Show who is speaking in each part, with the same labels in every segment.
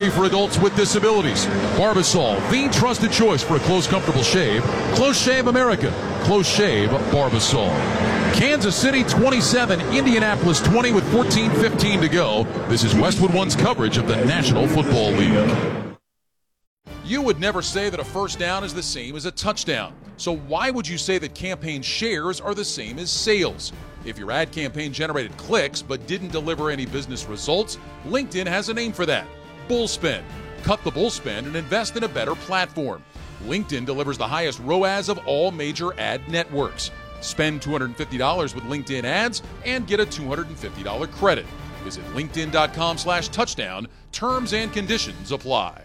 Speaker 1: therapy for adults with disabilities. Barbasol, the trusted choice for a close, comfortable shave. Close Shave America. Close Shave Barbasol. Kansas City 27, Indianapolis 20 with 14:15 to go. This is Westwood One's coverage of the National Football League. You would never say that a first down is the same as a touchdown. So why would you say that campaign shares are the same as sales? If your ad campaign generated clicks but didn't deliver any business results, LinkedIn has a name for that: bull spend. Cut the bull spend and invest in a better platform. LinkedIn delivers the highest ROAS of all major ad networks. Spend $250 with LinkedIn ads and get a $250 credit. Visit linkedin.com/touchdown. Terms and conditions apply.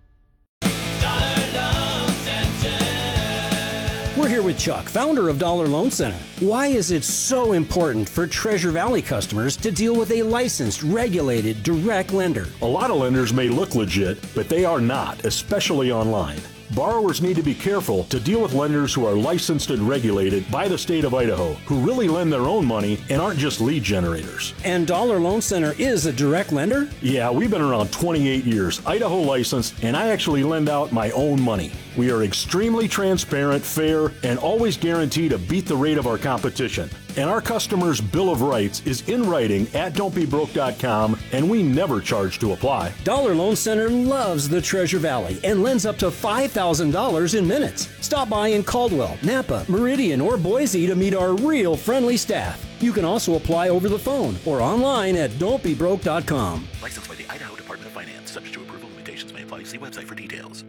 Speaker 2: We're here with Chuck, founder of Dollar Loan Center. Why is it so important for Treasure Valley customers to deal with a licensed, regulated, direct lender?
Speaker 3: A lot of lenders may look legit, but they are not, especially online. Borrowers need to be careful to deal with lenders who are licensed and regulated by the state of Idaho, who really lend their own money and aren't just lead generators.
Speaker 2: And Dollar Loan Center is a direct lender?
Speaker 3: Yeah, we've been around 28 years, Idaho licensed, and I actually lend out my own money. We are extremely transparent, fair, and always guarantee to beat the rate of our competition. And our customers' Bill of Rights is in writing at don'tbebroke.com, and we never charge to apply.
Speaker 2: Dollar Loan Center loves the Treasure Valley and lends up to $5,000 in minutes. Stop by in Caldwell, Napa, Meridian, or Boise to meet our real friendly staff. You can also apply over the phone or online at don'tbebroke.com.
Speaker 4: Licensed by the Idaho Department of Finance. Subject to approval, limitations may apply. See website for details.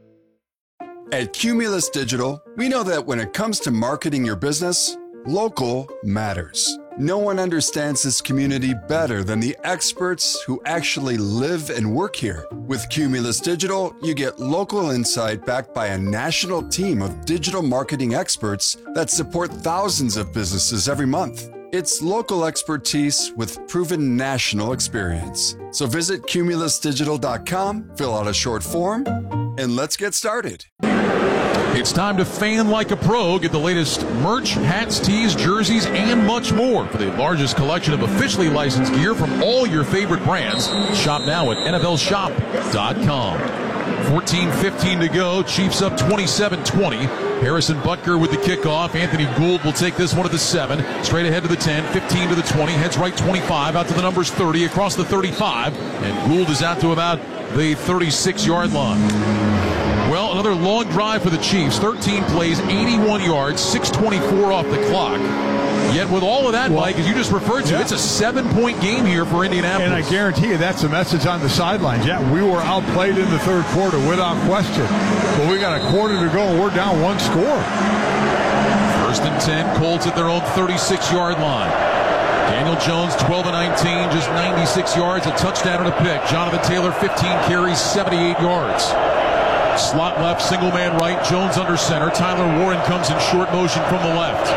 Speaker 5: At Cumulus Digital, we know that when it comes to marketing your business, local matters. No one understands this community better than the experts who actually live and work here. With Cumulus Digital, you get local insight backed by a national team of digital marketing experts that support thousands of businesses every month. It's local expertise with proven national experience. So visit cumulusdigital.com, fill out a short form, and let's get started.
Speaker 1: It's time to fan like a pro. Get the latest merch, hats, tees, jerseys, and much more. For the largest collection of officially licensed gear from all your favorite brands, shop now at nflshop.com. 14:15 to go. Chiefs up 27-20. Harrison Butker with the kickoff. Anthony Gould will take this one at the 7. Straight ahead to the 10, 15 to the 20. Heads right 25, out to the numbers 30, across the 35. And Gould is out to about the 36-yard line. Well, another long drive for the Chiefs. 13 plays, 81 yards, 6:24 off the clock. Yet with all of that, Mike, as you just referred to, it's a 7-point game here for Indianapolis.
Speaker 6: And I guarantee you that's the message on the sidelines. Yeah, we were outplayed in the third quarter without question. But we got a quarter to go and we're down one score.
Speaker 1: 1st and 10, Colts at their own 36-yard line. Daniel Jones, 12 of 19, just 96 yards, a touchdown and a pick. Jonathan Taylor, 15 carries, 78 yards. Slot left, single man right, Jones under center. Tyler Warren comes in short motion from the left.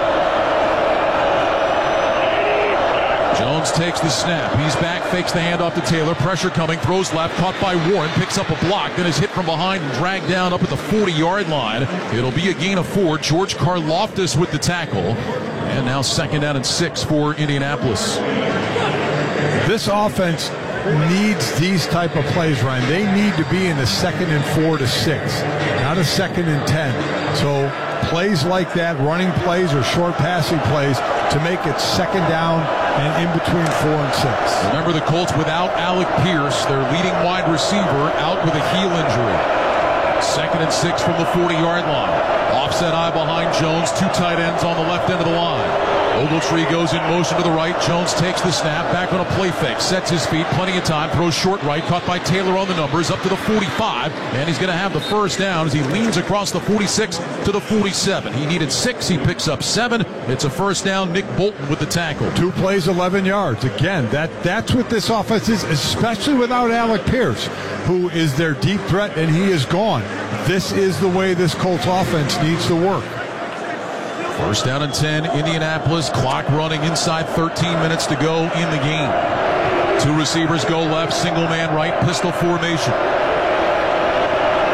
Speaker 1: Jones takes the snap. He's back, fakes the handoff to Taylor. Pressure coming, throws left, caught by Warren, picks up a block, then is hit from behind and dragged down up at the 40-yard line. It'll be a gain of 4. George Karlaftis with the tackle. And now 2nd down and 6 for Indianapolis.
Speaker 6: This offense needs these type of plays, Ryan. They need to be in the 2nd and 4 to 6, not a 2nd and 10. So plays like that, running plays or short passing plays to make it 2nd down and in between 4 and 6.
Speaker 1: Remember the Colts without Alec Pierce, their leading wide receiver, out with a heel injury. 2nd and 6 from the 40-yard line. Offset eye behind Jones, 2 tight ends on the left end of the line. Ogletree goes in motion to the right. Jones takes the snap, back on a play fake, sets his feet, plenty of time, throws short right, caught by Taylor on the numbers, up to the 45, and he's going to have the first down as he leans across the 46 to the 47. He needed 6, he picks up 7. It's a first down. Nick Bolton with the tackle.
Speaker 6: 2 plays, 11 yards. Again, that's what this offense is, especially without Alec Pierce, who is their deep threat, and he is gone. This is the way this Colts offense needs to work.
Speaker 1: 1st down and 10, Indianapolis. Clock running inside 13 minutes to go in the game. 2 receivers go left, single man right, pistol formation.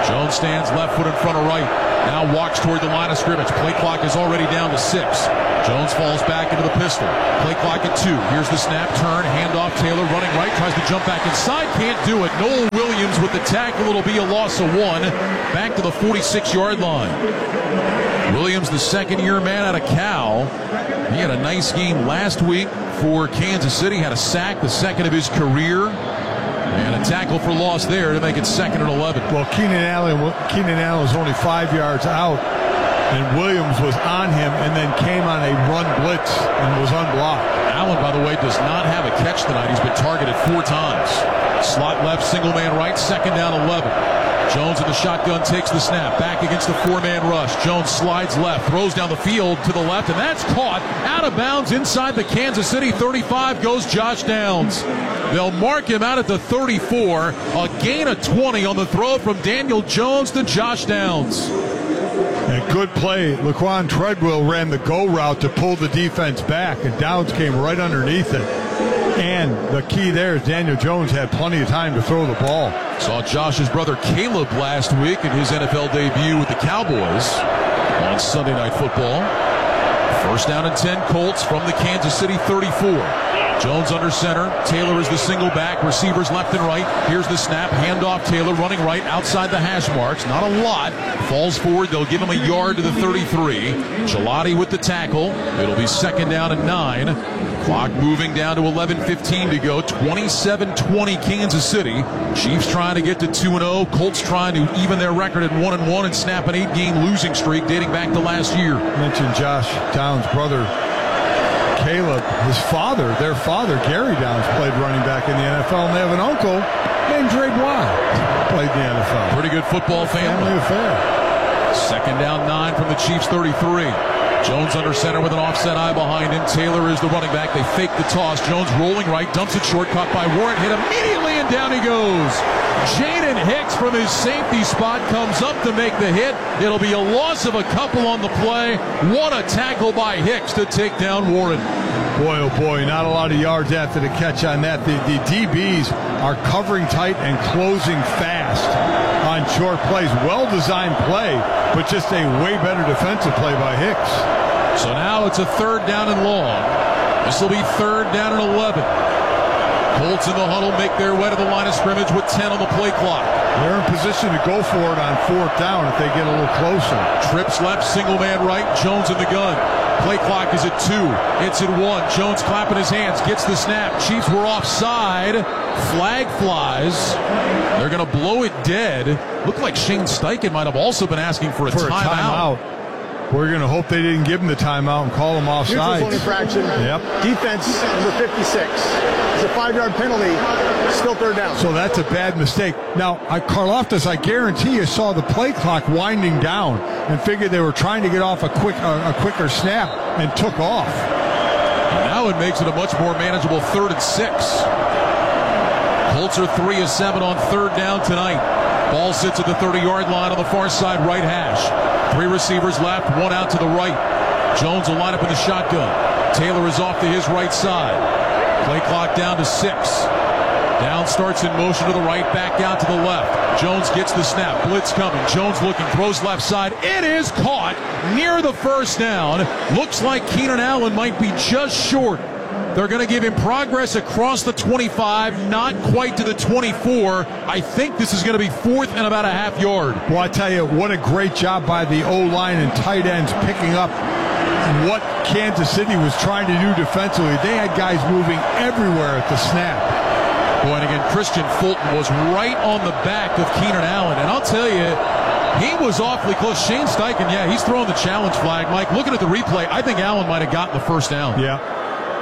Speaker 1: Jones stands left foot in front of right. Now walks toward the line of scrimmage. Play clock is already down to 6. Jones falls back into the pistol. Play clock at 2. Here's the snap, turn, handoff. Taylor running right, tries to jump back inside, can't do it. Noel Williams with the tackle. It'll be a loss of 1. Back to the 46-yard line. Williams, the second-year man out of Cal. He had a nice game last week for Kansas City. Had a sack, the second of his career. And a tackle for loss there to make it 2nd and 11.
Speaker 6: Well, Keenan Allen was only 5 yards out, and Williams was on him and then came on a run blitz and was unblocked.
Speaker 1: Allen, by the way, does not have a catch tonight. He's been targeted 4 times. Slot left, single man right, 2nd down 11. Jones in the shotgun takes the snap. Back against the 4-man rush. Jones slides left, throws down the field to the left, and that's caught out of bounds inside the Kansas City 35 goes Josh Downs. They'll mark him out at the 34. A gain of 20 on the throw from Daniel Jones to Josh Downs.
Speaker 6: And good play. Laquan Treadwell ran the go route to pull the defense back, and Downs came right underneath it. And the key there is Daniel Jones had plenty of time to throw the ball.
Speaker 1: Saw Josh's brother Caleb last week in his NFL debut with the Cowboys on Sunday Night Football. 1st down and 10 Colts from the Kansas City 34. Jones under center. Taylor is the single back. Receivers left and right. Here's the snap. Handoff. Taylor running right outside the hash marks. Not a lot. Falls forward. They'll give him a yard to the 33. Gelati with the tackle. It'll be 2nd down and 9. Clock moving down to 11:15 to go. 27-20 Kansas City. Chiefs trying to get to 2-0. Colts trying to even their record at 1-1 and snap an 8-game losing streak dating back to last year.
Speaker 6: Mentioned Josh Downs' brother Caleb. His father, their father, Gary Downs, played running back in the NFL, and they have an uncle named Dre Bly, played in the NFL.
Speaker 1: Pretty good football family
Speaker 6: affair.
Speaker 1: 2nd down 9 from the Chiefs 33. Jones under center with an offset eye behind him. Taylor is the running back. They fake the toss. Jones rolling right, dumps it short, caught by Warren, hit immediately, and down he goes. Jaden Hicks from his safety spot comes up to make the hit. It'll be a loss of a couple on the play. What a tackle by Hicks to take down Warren.
Speaker 6: Boy, oh boy, not a lot of yards after the catch on that. The DBs are covering tight and closing fast on short plays. Well-designed play, but just a way better defensive play by Hicks.
Speaker 1: So now it's a 3rd down and long. This will be 3rd down and 11. Colts in the huddle make their way to the line of scrimmage with 10 on the play clock.
Speaker 6: They're in position to go for it on 4th down if they get a little closer.
Speaker 1: Trips left, single man right, Jones in the gun. Play clock is at 2. It's at 1. Jones clapping his hands, gets the snap. Chiefs were offside. Flag flies. They're going to blow it dead. Looked like Shane Steichen might have also been asking for a timeout.
Speaker 6: We're going to hope they didn't give him the timeout and call him offside.
Speaker 7: Neutral zone infraction.
Speaker 6: Yep.
Speaker 7: Defense number 56. It's a 5-yard penalty. Still 3rd down.
Speaker 6: So that's a bad mistake. Now, Karlaftis, I guarantee you saw the play clock winding down and figured they were trying to get off a quicker snap and took off.
Speaker 1: And now it makes it a much more manageable 3rd and 6. Colts are 3 of 7 on 3rd down tonight. Ball sits at the 30-yard line on the far side right hash. 3 receivers left, 1 out to the right. Jones will line up in the shotgun. Taylor is off to his right side. Play clock down to 6. Down starts in motion to the right, back out to the left. Jones gets the snap. Blitz coming. Jones looking, throws left side. It is caught near the 1st down. Looks like Keenan Allen might be just short. They're going to give him progress across the 25, not quite to the 24. I think this is going to be 4th and about a half yard.
Speaker 6: Well, I tell you, what a great job by the O-line and tight ends picking up what Kansas City was trying to do defensively. They had guys moving everywhere at the snap.
Speaker 1: Boy, and again, Christian Fulton was right on the back of Keenan Allen. And I'll tell you, he was awfully close. Shane Steichen, yeah, he's throwing the challenge flag. Mike, looking at the replay, I think Allen might have gotten the 1st down.
Speaker 6: Yeah.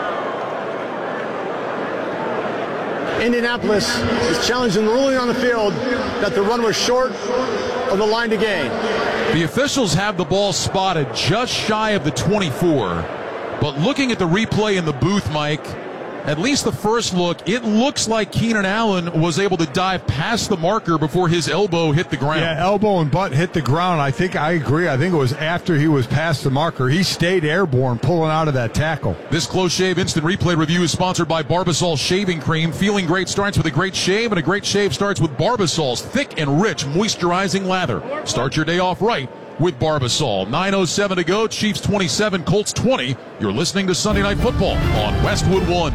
Speaker 7: Indianapolis is challenging the ruling on the field that the run was short of the line to gain.
Speaker 1: The officials have the ball spotted just shy of the 24, but looking at the replay in the booth, Mike, at least the first look, it looks like Keenan Allen was able to dive past the marker before his elbow hit the ground.
Speaker 6: Yeah, elbow and butt hit the ground. I agree. I think it was after he was past the marker. He stayed airborne pulling out of that tackle.
Speaker 1: This Close Shave Instant Replay review is sponsored by Barbasol Shaving Cream. Feeling great starts with a great shave, and a great shave starts with Barbasol's thick and rich moisturizing lather. Start your day off right with Barbasol. 9:07 to go. Chiefs 27, Colts 20. You're listening to Sunday Night Football on Westwood One.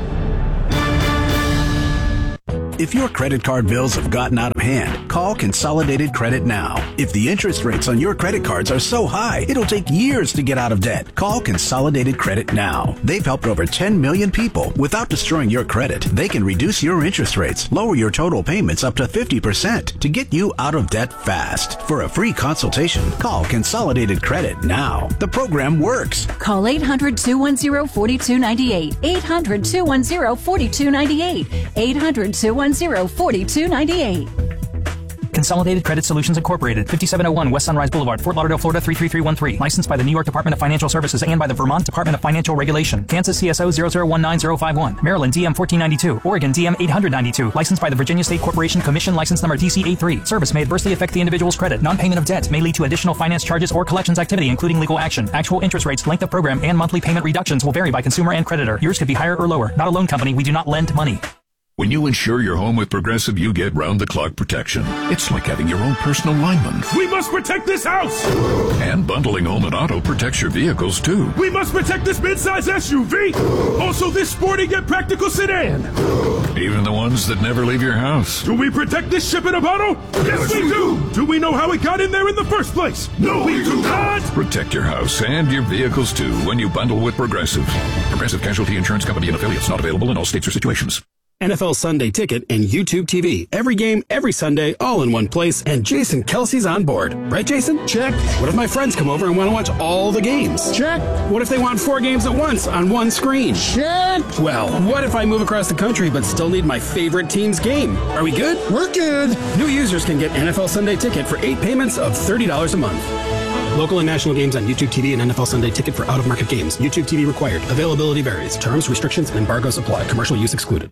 Speaker 8: If your credit card bills have gotten out of hand, call Consolidated Credit now. If the interest rates on your credit cards are so high, it'll take years to get out of debt. Call Consolidated Credit now. They've helped over 10 million people without destroying your credit. They can reduce your interest rates, lower your total payments up to 50% to get you out of debt fast. For a free consultation, call Consolidated Credit now. The program works.
Speaker 9: Call 800-210-4298. 800-210-4298. 800-210-4298.
Speaker 10: Consolidated Credit Solutions Incorporated, 5701 West Sunrise Boulevard, Fort Lauderdale, Florida 33313. Licensed by the New York Department of Financial Services and by the Vermont Department of Financial Regulation. Kansas CSO 0019051. Maryland DM 1492. Oregon DM 892. Licensed by the Virginia State Corporation Commission, license number DC83. Service may adversely affect the individual's credit. Non-payment of debt may lead to additional finance charges or collections activity, including legal action. Actual interest rates, length of program, and monthly payment reductions will vary by consumer and creditor. Yours could be higher or lower. Not a loan company. We do not lend money.
Speaker 11: When you insure your home with Progressive, you get round-the-clock protection. It's like having your own personal lineman.
Speaker 12: We must protect this house!
Speaker 11: And bundling home and auto protects your vehicles, too.
Speaker 12: We must protect this midsize SUV! Also this sporty yet practical sedan!
Speaker 11: Even the ones that never leave your house.
Speaker 12: Do we protect this ship in a bottle? Yes, we do! Do we know how it got in there in the first place? No, we do not!
Speaker 11: Protect your house and your vehicles, too, when you bundle with Progressive. Progressive Casualty Insurance Company and affiliates, not available in all states or situations.
Speaker 13: NFL Sunday Ticket and YouTube TV. Every game, every Sunday, all in one place, and Jason Kelsey's on board. Right, Jason?
Speaker 7: Check.
Speaker 13: What if my friends come over and want to watch all the games?
Speaker 7: Check.
Speaker 13: What if they want 4 games at once on one screen?
Speaker 7: Check.
Speaker 13: Well, what if I move across the country but still need my favorite team's game? Are we good?
Speaker 7: We're good.
Speaker 13: New users can get NFL Sunday Ticket for 8 payments of $30 a month. Local and national games on YouTube TV and NFL Sunday Ticket for out-of-market games. YouTube TV required. Availability varies. Terms, restrictions, and embargoes apply. Commercial use excluded.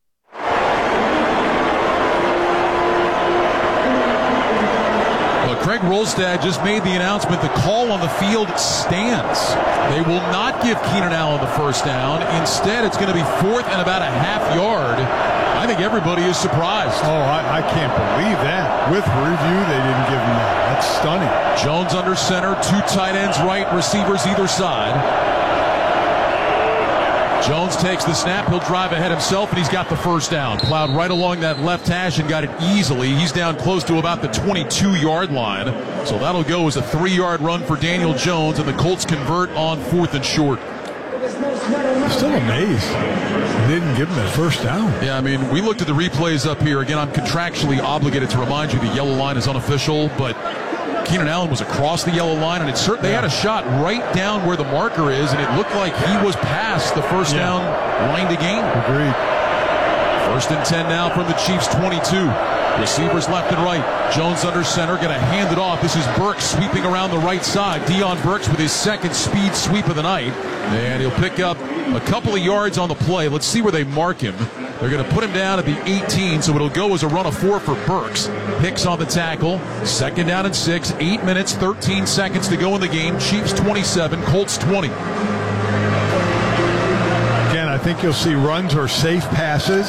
Speaker 1: Craig Rolstad just made the announcement the call on the field stands. They will not give Keenan Allen the first down. Instead, it's going to be 4th and about a half yard. I think everybody is surprised.
Speaker 6: Oh, I can't believe that. With review, they didn't give him that. That's stunning.
Speaker 1: Jones under center, 2 tight ends right, receivers either side. Jones takes the snap. He'll drive ahead himself, and he's got the first down. Plowed right along that left hash and got it easily. He's down close to about the 22-yard line. So that'll go as a 3-yard run for Daniel Jones, and the Colts convert on 4th and short.
Speaker 6: I'm still amazed they didn't give him that first down.
Speaker 1: Yeah, I mean, we looked at the replays up here. Again, I'm contractually obligated to remind you the yellow line is unofficial, but Keenan Allen was across the yellow line, and they had a shot right down where the marker is, and it looked like he was past the first down line to gain.
Speaker 6: Agreed.
Speaker 1: 1st and 10 now from the Chiefs' 22. Receivers left and right. Jones under center, going to hand it off. This is Burks sweeping around the right side. Deion Burks with his second speed sweep of the night, and he'll pick up a couple of yards on the play. Let's see where they mark him. They're going to put him down at the 18, so it'll go as a run of 4 for Burks. Hicks on the tackle. 2nd down and 6. 8 minutes, 13 seconds to go in the game. Chiefs 27, Colts 20.
Speaker 6: Again, I think you'll see runs or safe passes.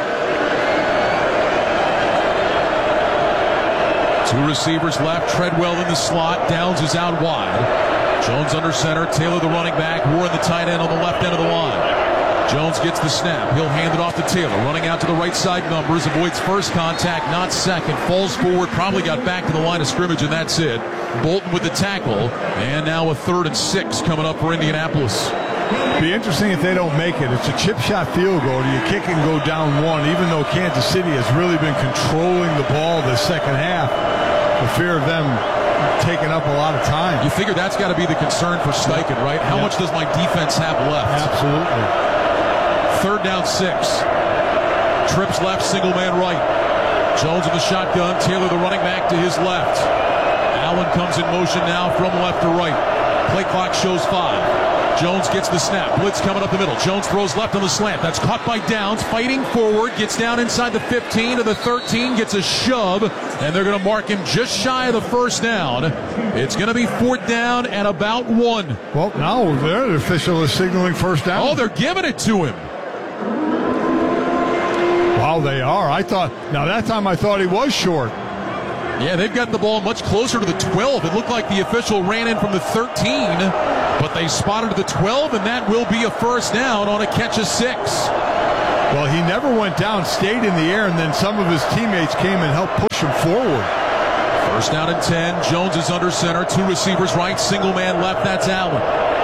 Speaker 1: 2 receivers left. Treadwell in the slot. Downs is out wide. Jones under center. Taylor the running back. Warren the tight end on the left end of the line. Jones gets the snap. He'll hand it off to Taylor. Running out to the right side numbers. Avoids first contact, not second. Falls forward. Probably got back to the line of scrimmage, and that's it. Bolton with the tackle. And now a 3rd and 6 coming up for Indianapolis.
Speaker 6: Be interesting if they don't make it. It's a chip shot field goal. Do you kick and go down 1, even though Kansas City has really been controlling the ball the second half, for fear of them taking up a lot of time.
Speaker 1: You figure that's got to be the concern for Steichen, right? How much does my defense have left?
Speaker 6: Absolutely.
Speaker 1: 3rd down 6. Trips left, single man right. Jones in the shotgun. Taylor the running back to his left. Allen comes in motion now from left to right. Play clock shows 5. Jones gets the snap. Blitz coming up the middle. Jones throws left on the slant. That's caught by Downs. Fighting forward. Gets down inside the 15 to the 13. Gets a shove. And they're going to mark him just shy of the first down. It's going to be 4th down and about 1.
Speaker 6: Well, now the official is signaling first down.
Speaker 1: Oh, they're giving it to him.
Speaker 6: Wow, they are. Now that time I thought he was short.
Speaker 1: Yeah, they've got the ball much closer to the 12. It looked like the official ran in from the 13, but they spotted the 12, and that will be a first down on a catch of 6.
Speaker 6: Well, he never went down, stayed in the air, and then some of his teammates came and helped push him forward.
Speaker 1: First down and 10. Jones is under center. 2 receivers right, single man left. That's Allen.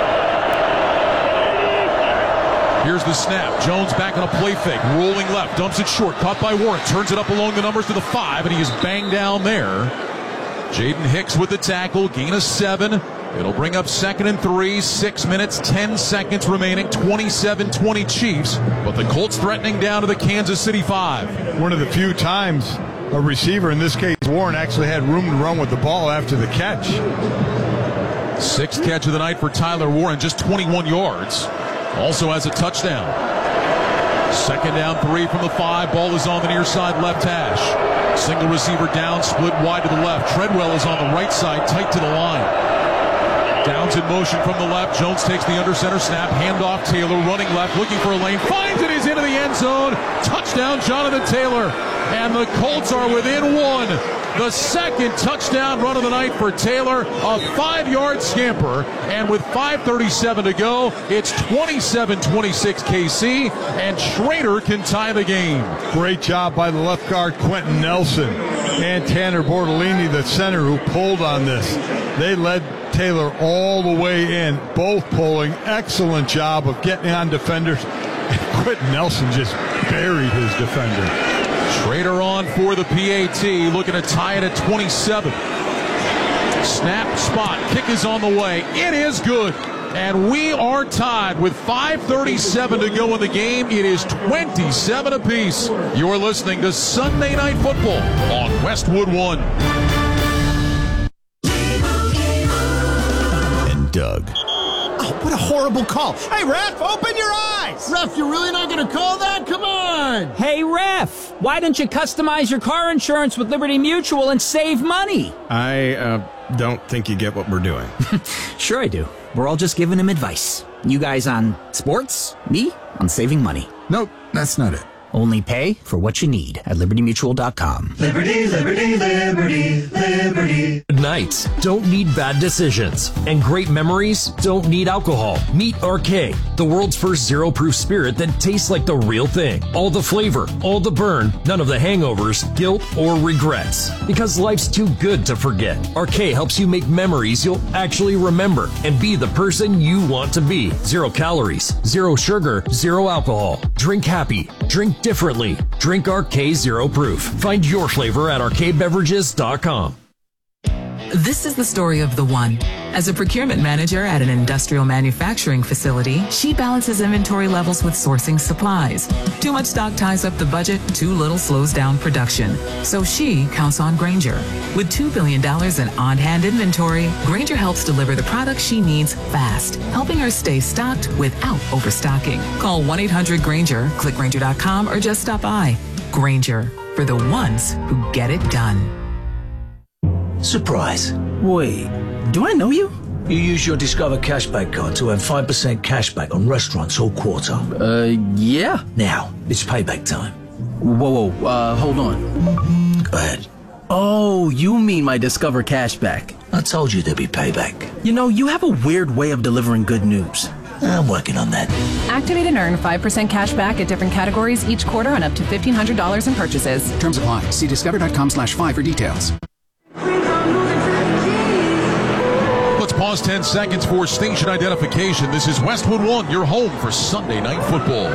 Speaker 1: Here's the snap. Jones back on a play fake. Rolling left. Dumps it short. Caught by Warren. Turns it up along the numbers to the 5, and he is banged down there. Jaden Hicks with the tackle. Gain of 7. It'll bring up 2nd and 3. 6 minutes, 10 seconds remaining. 27-20 Chiefs. But the Colts threatening down to the Kansas City 5.
Speaker 6: One of the few times a receiver, in this case Warren, actually had room to run with the ball after the catch.
Speaker 1: 6th catch of the night for Tyler Warren. Just 21 yards. Also has a touchdown. 2nd down, 3 from the 5. Ball is on the near side left hash. Single receiver down, split wide to the left. Treadwell is on the right side, tight to the line. Downs in motion from the left. Jones takes the under center snap. Handoff Taylor, running left, looking for a lane. Finds it, he's into the end zone. Touchdown, Jonathan Taylor. And the Colts are within 1. The 2nd touchdown run of the night for Taylor, a 5-yard scamper. And with 5:37 to go, it's 27-26 KC, and Schrader can tie the game.
Speaker 6: Great job by the left guard, Quentin Nelson, and Tanner Bortolini, the center, who pulled on this. They led Taylor all the way in, both pulling. Excellent job of getting on defenders. And Quentin Nelson just buried his defender.
Speaker 1: Schrader on for the PAT, looking to tie it at 27. Snap, spot, kick is on the way. It is good. And we are tied with 5:37 to go in the game. It is 27 apiece. You're listening to Sunday Night Football on Westwood One.
Speaker 14: And Doug.
Speaker 15: Oh, what a horrible call. Hey, ref, open your eyes. Ref, you're really not going to call that? Come on.
Speaker 16: Hey, ref, why don't you customize your car insurance with Liberty Mutual and save money?
Speaker 17: I don't think you get what we're doing.
Speaker 16: Sure I do. We're all just giving him advice. You guys on sports, me on saving money.
Speaker 14: Nope, that's not it.
Speaker 16: Only pay for what you need at libertymutual.com.
Speaker 18: Liberty, liberty, liberty, liberty.
Speaker 19: Nights don't need bad decisions, and great memories don't need alcohol. Meet RK, the world's first zero-proof spirit that tastes like the real thing. All the flavor, all the burn, none of the hangovers, guilt, or regrets. Because life's too good to forget. RK helps you make memories you'll actually remember and be the person you want to be. 0 calories, 0 sugar, 0 alcohol. Drink happy. Drink differently. Drink RK Zero Proof. Find your flavor at arcadebeverages.com.
Speaker 20: This is the story of the one. As a procurement manager at an industrial manufacturing facility, she balances inventory levels with sourcing supplies. Too much stock ties up the budget, too little slows down production. So she counts on Grainger. With $2 billion in on-hand inventory, Grainger helps deliver the products she needs fast, helping her stay stocked without overstocking. Call 1-800-GRAINGER, click Grainger.com, or just stop by. Grainger, for the ones who get it done.
Speaker 21: Surprise. Wait, do I know you? You use your Discover Cashback card to earn 5% cashback on restaurants all quarter.
Speaker 16: Yeah.
Speaker 21: Now, it's payback time.
Speaker 16: Whoa, hold on.
Speaker 21: Go ahead.
Speaker 16: Oh, you mean my Discover Cashback.
Speaker 21: I told you there'd be payback.
Speaker 16: You know, you have a weird way of delivering good news.
Speaker 21: I'm working on that.
Speaker 22: Activate and earn 5% cash back at different categories each quarter on up to $1,500 in purchases.
Speaker 13: Terms apply. See discover.com/5 for details.
Speaker 1: Let's pause 10 seconds for station identification. This is Westwood One, your home for Sunday Night Football.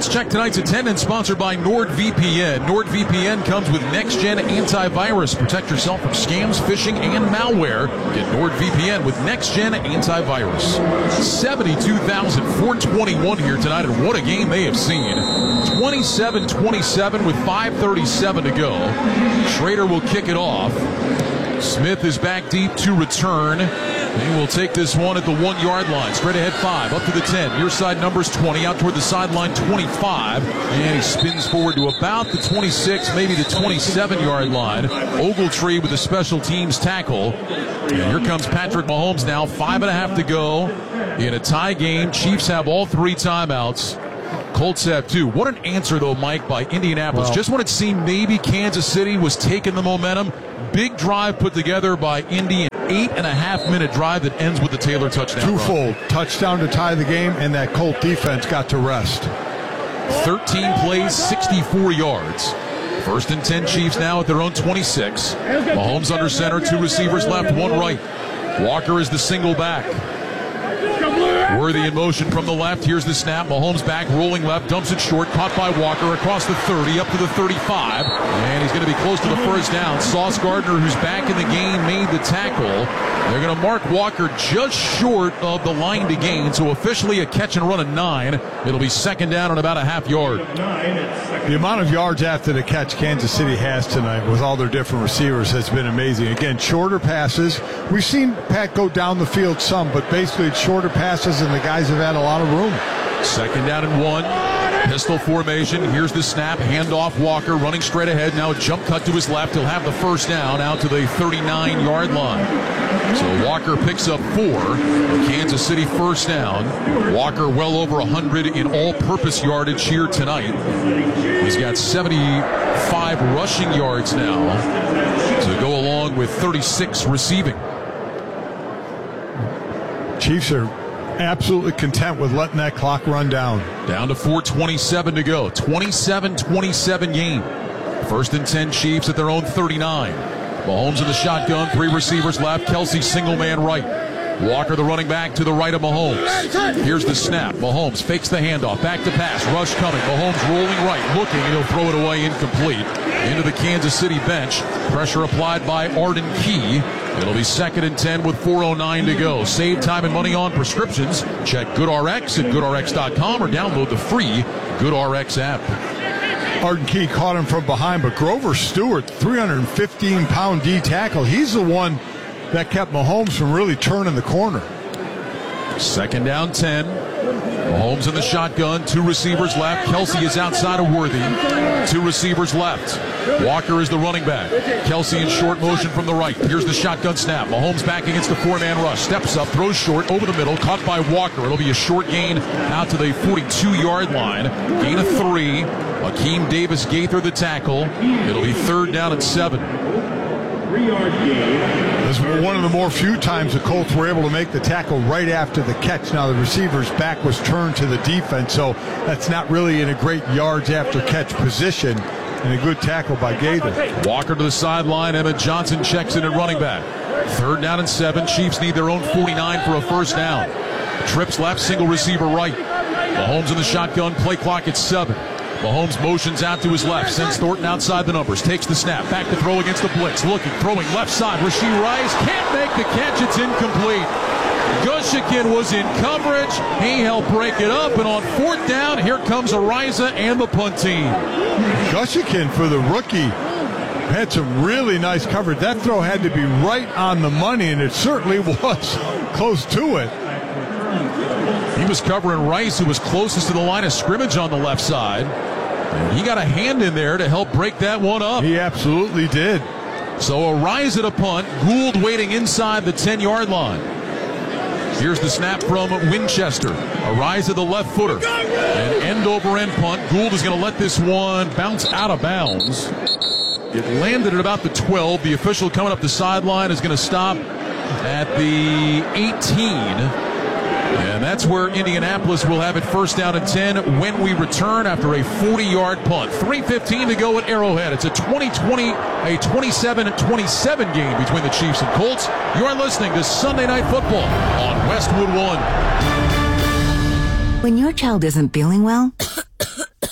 Speaker 1: Let's check tonight's attendance, sponsored by NordVPN. NordVPN comes with next-gen antivirus. Protect yourself from scams, phishing, and malware. Get NordVPN with next-gen antivirus. 72,421 here tonight, and what a game they have seen. 27-27 with 5:37 to go. Schrader will kick it off. Smith is back deep to return. He will take this one at the 1 yard line. Straight ahead 5, up to the 10. Near side numbers 20, out toward the sideline 25. And he spins forward to about the 26, maybe the 27 yard line. Ogletree with a special teams tackle. And here comes Patrick Mahomes now, 5.5 to go in a tie game. Chiefs have all 3 timeouts. Colts have 2. What an answer, though, Mike, by Indianapolis. Well, just when it seemed maybe Kansas City was taking the momentum, big drive put together by Indy. 8.5-minute drive that ends with the Taylor touchdown.
Speaker 6: Twofold. Touchdown to tie the game, and that Colt defense got to rest.
Speaker 1: 13 plays, 64 yards. 1st and 10 Chiefs now at their own 26. Mahomes under center, 2 receivers left, 1 right. Walker is the single back. Worthy in motion from the left. Here's the snap. Mahomes back, rolling left, dumps it short, caught by Walker across the 30, up to the 35. And he's going to be close to the first down. Sauce Gardner, who's back in the game, made the tackle. They're going to mark Walker just short of the line to gain, so officially a catch and run of 9. It'll be 2nd down and about a half yard.
Speaker 6: The amount of yards after the catch Kansas City has tonight with all their different receivers has been amazing. Again, shorter passes. We've seen Pat go down the field some, but basically it's shorter passes, and the guys have had a lot of room.
Speaker 1: 2nd down and 1. Pistol formation. Here's the snap. Handoff. Walker running straight ahead. Now a jump cut to his left. He'll have the first down out to the 39-yard line. So Walker picks up 4. Kansas City first down. Walker well over 100 in all-purpose yardage here tonight. He's got 75 rushing yards now to go along with 36 receiving.
Speaker 6: Chiefs are absolutely content with letting that clock run down.
Speaker 1: Down to 4:27 to go. 27-27 game. 1st and 10 Chiefs at their own 39. Mahomes in the shotgun, 3 receivers left. Kelsey single man right. Walker the running back to the right of Mahomes. Here's the snap. Mahomes fakes the handoff. Back to pass. Rush coming. Mahomes rolling right. Looking, and he'll throw it away incomplete. Into the Kansas City bench. Pressure applied by Arden Key. It'll be 2nd and 10 with 4:09 to go. Save time and money on prescriptions. Check GoodRx at GoodRx.com or download the free GoodRx app.
Speaker 6: Arden Key caught him from behind, but Grover Stewart, 315-pound D tackle, he's the one that kept Mahomes from really turning the corner.
Speaker 1: 2nd down 10. Mahomes in the shotgun, 2 receivers left. Kelsey is outside of Worthy. 2 receivers left. Walker is the running back. Kelsey in short motion from the right. Here's the shotgun snap. Mahomes back against the 4-man rush. Steps up, throws short, over the middle, caught by Walker. It'll be a short gain out to the 42-yard line. Gain of 3. Akeem Davis Gaither the tackle. It'll be 3rd down and 7.
Speaker 6: This is one of the more few times the Colts were able to make the tackle right after the catch. Now the receiver's back was turned to the defense, so that's not really in a great yards after catch position, and a good tackle by Gaither.
Speaker 1: Walker to the sideline. Emmett Johnson checks in at running back. 3rd down and 7. Chiefs need their own 49 for a first down. Trips left, single receiver right. Mahomes in the shotgun, play clock at 7. Mahomes motions out to his left, sends Thornton outside the numbers, takes the snap, back to throw against the blitz, looking, throwing left side, Rashee Rice can't make the catch, it's incomplete. Gushikin was in coverage, he helped break it up, and on 4th down, here comes Ariza and the punt team.
Speaker 6: Gushikin, for the rookie, had some really nice coverage. That throw had to be right on the money, and it certainly was close to it.
Speaker 1: He was covering Rice, who was closest to the line of scrimmage on the left side. And he got a hand in there to help break that one up.
Speaker 6: He absolutely did.
Speaker 1: So a rise at a punt. Gould waiting inside the 10-yard line. Here's the snap from Winchester. A rise at the left footer. An end-over-end punt. Gould is going to let this one bounce out of bounds. It landed at about the 12. The official coming up the sideline is going to stop at the 18. And that's where Indianapolis will have it 1st down and 10 when we return after a 40-yard punt. 3:15 to go at Arrowhead. It's a 27-27 game between the Chiefs and Colts. You are listening to Sunday Night Football on Westwood One.
Speaker 2: When your child isn't feeling well,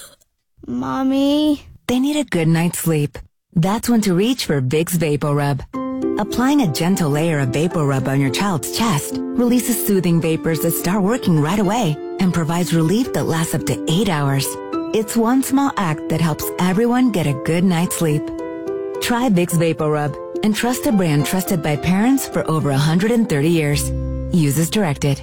Speaker 2: Mommy?
Speaker 3: They need a good night's sleep. That's when to reach for Vicks VapoRub. Applying a gentle layer of VapoRub on your child's chest releases soothing vapors that start working right away and provides relief that lasts up to 8 hours. It's one small act that helps everyone get a good night's sleep. Try Vicks VapoRub and trust a brand trusted by parents for over 130 years. Use as directed.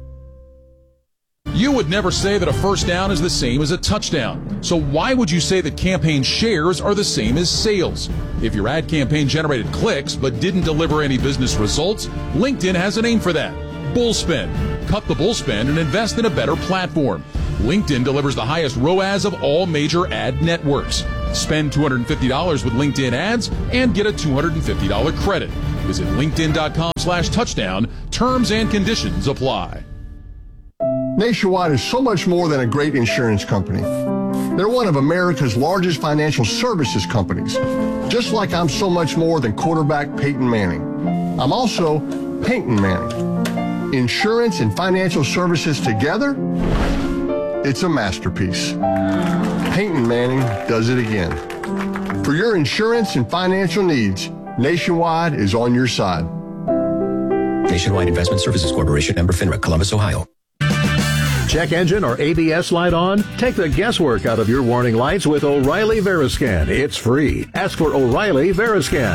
Speaker 1: You would never say that a first down is the same as a touchdown. So why would you say that campaign shares are the same as sales? If your ad campaign generated clicks but didn't deliver any business results, LinkedIn has a name for that. Bull spend. Cut the bull spend and invest in a better platform. LinkedIn delivers the highest ROAS of all major ad networks. Spend $250 with LinkedIn ads and get a $250 credit. Visit linkedin.com/touchdown. Terms and conditions apply.
Speaker 7: Nationwide is so much more than a great insurance company. They're one of America's largest financial services companies, just like I'm so much more than quarterback Peyton Manning. I'm also Peyton Manning. Insurance and financial services together, it's a masterpiece. Peyton Manning does it again. For your insurance and financial needs, Nationwide is on your side.
Speaker 23: Nationwide Investment Services Corporation, member FINRA, Columbus, Ohio.
Speaker 24: Check engine or ABS light on? Take the guesswork out of your warning lights with O'Reilly Veriscan. It's free. Ask for O'Reilly Veriscan.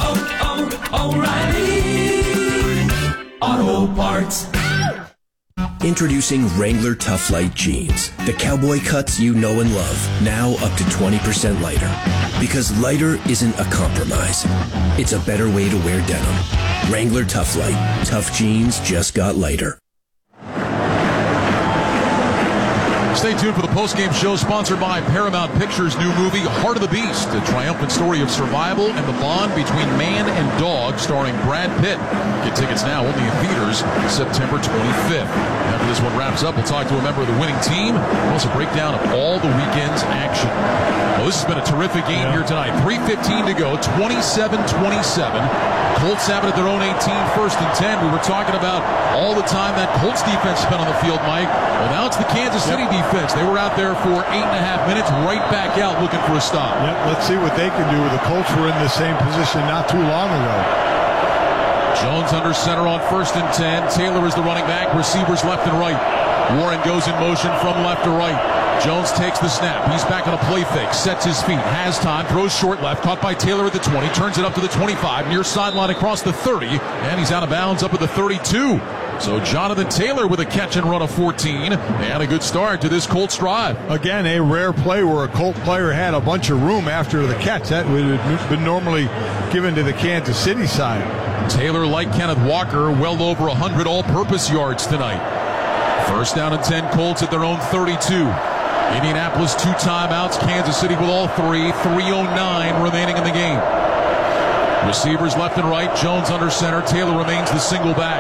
Speaker 25: O'Reilly Auto Parts.
Speaker 26: Introducing Wrangler Tough Light Jeans. The cowboy cuts you know and love. Now up to 20% lighter. Because lighter isn't a compromise. It's a better way to wear denim. Wrangler Tough Light. Tough jeans just got lighter.
Speaker 1: Stay tuned for the postgame show sponsored by Paramount Pictures' new movie, Heart of the Beast, a triumphant story of survival and the bond between man and dog, starring Brad Pitt. Get tickets now only in theaters September 25th. After this one wraps up, we'll talk to a member of the winning team. We'll also break down of all the weekend's action. Well, this has been a terrific game here tonight. 3:15 to go, 27-27. Colts have it at their own 18, 1st and 10. We were talking about all the time that Colts defense spent on the field, Mike. Well, now it's the Kansas City defense. They were out there for 8.5 minutes, right back out looking for a stop.
Speaker 6: Yep, let's see what they can do. The Colts were in the same position not too long ago.
Speaker 1: Jones under center on 1st and 10. Taylor is the running back. Receivers left and right. Warren goes in motion from left to right. Jones takes the snap. He's back on a play fake. Sets his feet. Has time. Throws short left. Caught by Taylor at the 20. Turns it up to the 25. Near sideline across the 30. And he's out of bounds up at the 32. So Jonathan Taylor with a catch and run of 14. And a good start to this Colts drive.
Speaker 6: Again, a rare play where a Colt player had a bunch of room after the catch. That would have been normally given to the Kansas City side.
Speaker 1: Taylor, like Kenneth Walker, well over 100 all-purpose yards tonight. 1st down and 10, Colts at their own 32. Indianapolis 2 timeouts. Kansas City with all 3. 3:09 remaining in the game. Receivers left and right. Jones under center. Taylor remains the single back.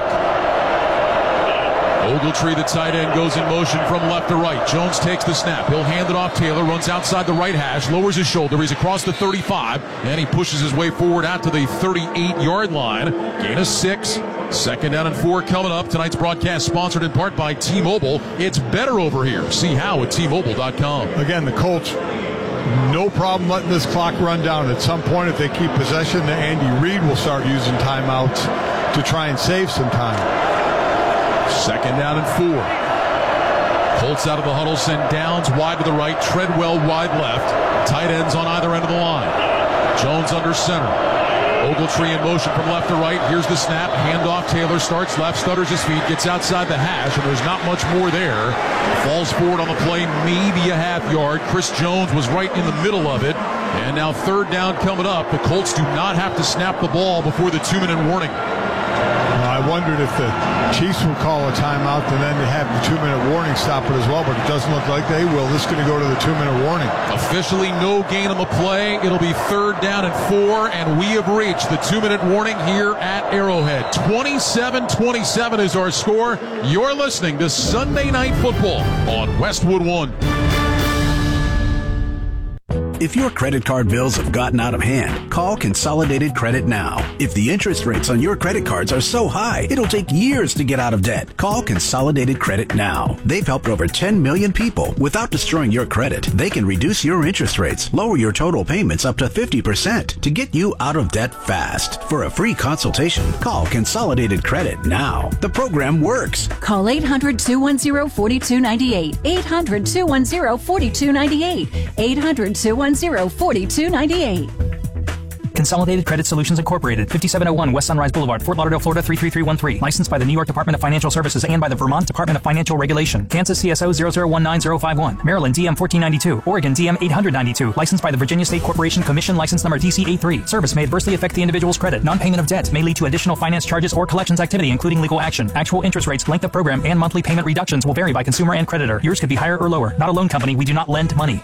Speaker 1: Ogletree, the tight end, goes in motion from left to right. Jones takes the snap. He'll hand it off. Taylor runs outside the right hash, lowers his shoulder. He's across the 35, and he pushes his way forward out to the 38-yard line. Gain of 6. 2nd down and 4 coming up. Tonight's broadcast sponsored in part by T-Mobile. It's better over here. See how at T-Mobile.com.
Speaker 6: Again, the Colts, no problem letting this clock run down. At some point, if they keep possession, Andy Reid will start using timeouts to try and save some time.
Speaker 1: 2nd down and 4. Colts out of the huddle, send Downs wide to the right, Treadwell wide left. Tight ends on either end of the line. Jones under center. Ogletree in motion from left to right. Here's the snap. Handoff. Taylor starts left, stutters his feet, gets outside the hash, and there's not much more there. Falls forward on the play, maybe a half yard. Chris Jones was right in the middle of it. And now 3rd down coming up. The Colts do not have to snap the ball before the 2-minute warning.
Speaker 6: I wondered if the Chiefs will call a timeout and then they have the 2-minute warning stop it as well, but it doesn't look like they will. This is going to go to the 2-minute warning.
Speaker 1: Officially no gain on the play. It'll be 3rd down and 4, and we have reached the 2-minute warning here at Arrowhead. 27-27 is our score. You're listening to Sunday Night Football on Westwood One.
Speaker 2: If your credit card bills have gotten out of hand, call Consolidated Credit now. If the interest rates on your credit cards are so high, it'll take years to get out of debt. Call Consolidated Credit now. They've helped over 10 million people. Without destroying your credit, they can reduce your interest rates, lower your total payments up to 50% to get you out of debt fast. For a free consultation, call Consolidated Credit now. The program works.
Speaker 4: Call 800-210-4298. 800-210-4298. 800-210-4298.
Speaker 5: Consolidated Credit Solutions Incorporated, 5701 West Sunrise Boulevard, Fort Lauderdale, Florida 33313. Licensed by the New York Department of Financial Services and by the Vermont Department of Financial Regulation. Kansas CSO 0019051. Maryland DM 1492. Oregon DM 892. Licensed by the Virginia State Corporation Commission, license number DC83. Service may adversely affect the individual's credit. Non-payment of debt may lead to additional finance charges or collections activity, including legal action. Actual interest rates, length of program, and monthly payment reductions will vary by consumer and creditor. Yours could be higher or lower. Not a loan company. We do not lend money.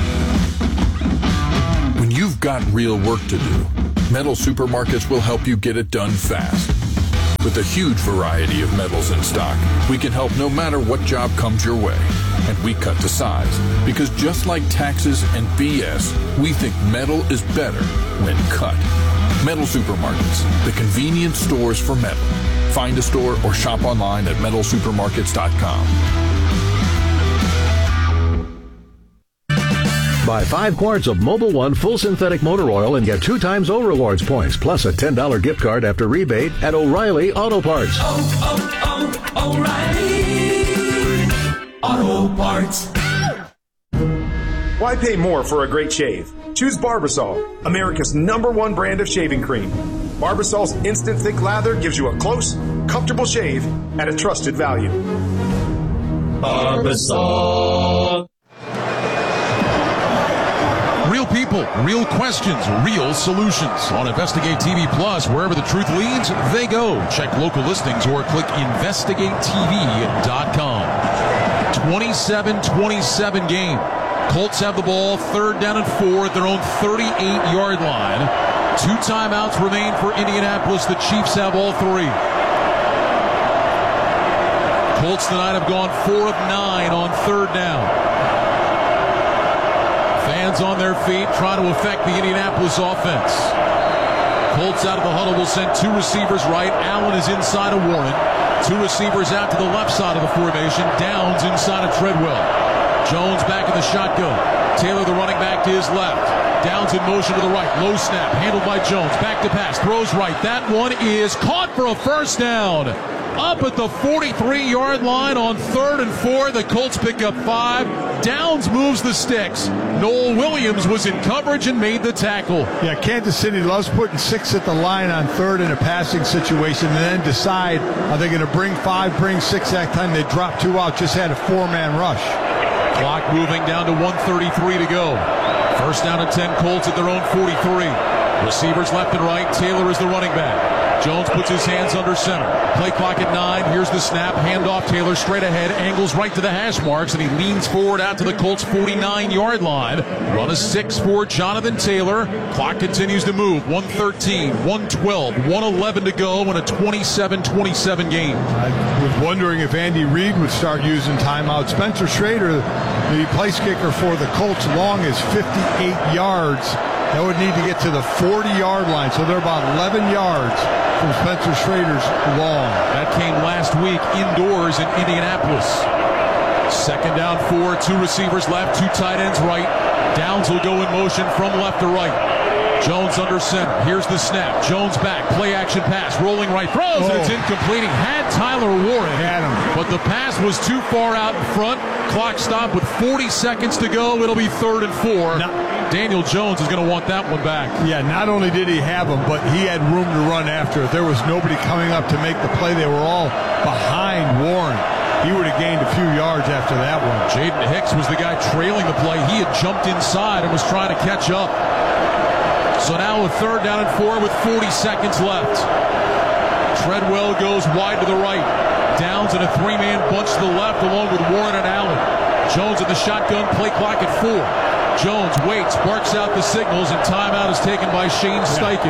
Speaker 11: When you've got real work to do, Metal Supermarkets will help you get it done fast. With a huge variety of metals in stock, we can help no matter what job comes your way. And we cut to size, because just like taxes and BS, we think metal is better when cut. Metal Supermarkets, the convenient stores for metal. Find a store or shop online at metalsupermarkets.com.
Speaker 24: Buy 5 quarts of Mobil 1 full synthetic motor oil and get 2 times O Rewards points, plus a $10 gift card after rebate at O'Reilly Auto Parts.
Speaker 25: O'Reilly Auto Parts.
Speaker 8: Why pay more for a great shave? Choose Barbasol, America's #1 brand of shaving cream. Barbasol's instant thick lather gives you a close, comfortable shave at a trusted value.
Speaker 25: Barbasol.
Speaker 1: Real people, real questions, real solutions. On Investigate TV Plus, wherever the truth leads, they go. Check local listings or click investigatetv.com. 27-27 game. Colts have the ball, 3rd down and 4 at their own 38-yard line. 2 timeouts remain for Indianapolis. The Chiefs have all 3. Colts tonight have gone 4 of 9 on 3rd down. Fans on their feet trying to affect the Indianapolis offense. Colts out of the huddle will send 2 receivers right. Allen is inside of Warren. 2 receivers out to the left side of the formation. Downs inside of Treadwell. Jones back in the shotgun. Taylor, the running back, to his left. Downs in motion to the right. Low snap. Handled by Jones. Back to pass. Throws right. That one is caught for a first down. Up at the 43-yard line on 3rd and 4. The Colts pick up 5. Downs moves the sticks. Noel Williams was in coverage and made the tackle.
Speaker 6: Yeah, Kansas City loves putting 6 at the line on 3rd in a passing situation and then decide, are they going to bring 5, bring 6 that time? They drop 2 out, just had a 4-man rush.
Speaker 1: Clock moving down to 1:33 to go. First down and 10, Colts at their own 43. Receivers left and right. Taylor is the running back. Jones puts his hands under center. Play clock at 9. Here's the snap. Handoff. Taylor straight ahead. Angles right to the hash marks, and he leans forward out to the Colts' 49-yard line. Run a 6 for Jonathan Taylor. Clock continues to move. 1:13, 1:12, 1:11 to go in a 27-27 game.
Speaker 6: I was wondering if Andy Reid would start using timeout. Spencer Schrader, the place kicker for the Colts, long is 58 yards. That would need to get to the 40-yard line, so they're about 11 yards from Spencer Schrader's long.
Speaker 1: That came last week indoors in Indianapolis. 2nd down 4, 2 receivers left, 2 tight ends right. Downs will go in motion from left to right. Jones under center. Here's the snap. Jones back. Play action pass. Rolling right. Throws. And it's incomplete. He had Tyler Warren.
Speaker 6: Had him.
Speaker 1: But the pass was too far out in front. Clock stopped with 40 seconds to go. It'll be 3rd and 4. Daniel Jones is going to want that one back.
Speaker 6: Yeah, not only did he have him, but he had room to run after it. There was nobody coming up to make the play. They were all behind Warren. He would have gained a few yards after that one.
Speaker 1: Jaden Hicks was the guy trailing the play. He had jumped inside and was trying to catch up. So now a 3rd down and 4 with 40 seconds left. Treadwell goes wide to the right. Downs in a 3-man bunch to the left along with Warren and Allen. Jones in the shotgun. Play clock at 4. Jones waits, barks out the signals, and timeout is taken by Shane Steichen.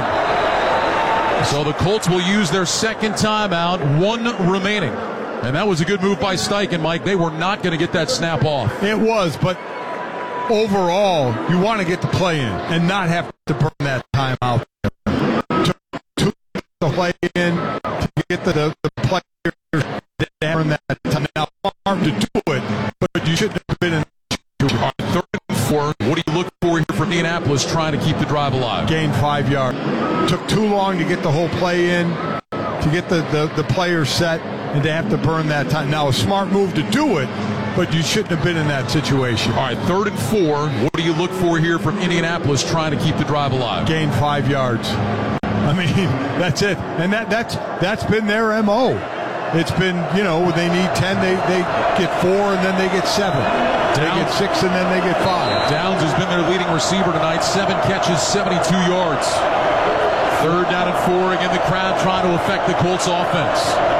Speaker 1: So the Colts will use their 2nd timeout, 1 remaining. And that was a good move by Steichen, Mike. They were not going to get that snap off.
Speaker 6: It was, but overall, you want to get the play in and not have to burn that time out. To play in, to get the players to burn that time. Now, hard to do it, but you shouldn't have been in.
Speaker 1: 3rd and 4. What do you look for here from Indianapolis trying to keep the drive alive?
Speaker 6: Gained 5 yards. Took too long to get the whole play in, to get the players set, and to have to burn that time. Now, a smart move to do it, but you shouldn't have been in that situation.
Speaker 1: All right, 3rd and 4. What do you look for here from Indianapolis trying to keep the drive alive?
Speaker 6: Gained 5 yards. I mean, that's it. And that's been their MO. It's been, they need 10, they get 4, and then they get 7. They get 6, and then they get 5.
Speaker 1: Downs has been their leading receiver tonight. 7 catches, 72 yards. 3rd down and 4. Again, the crowd trying to affect the Colts offense.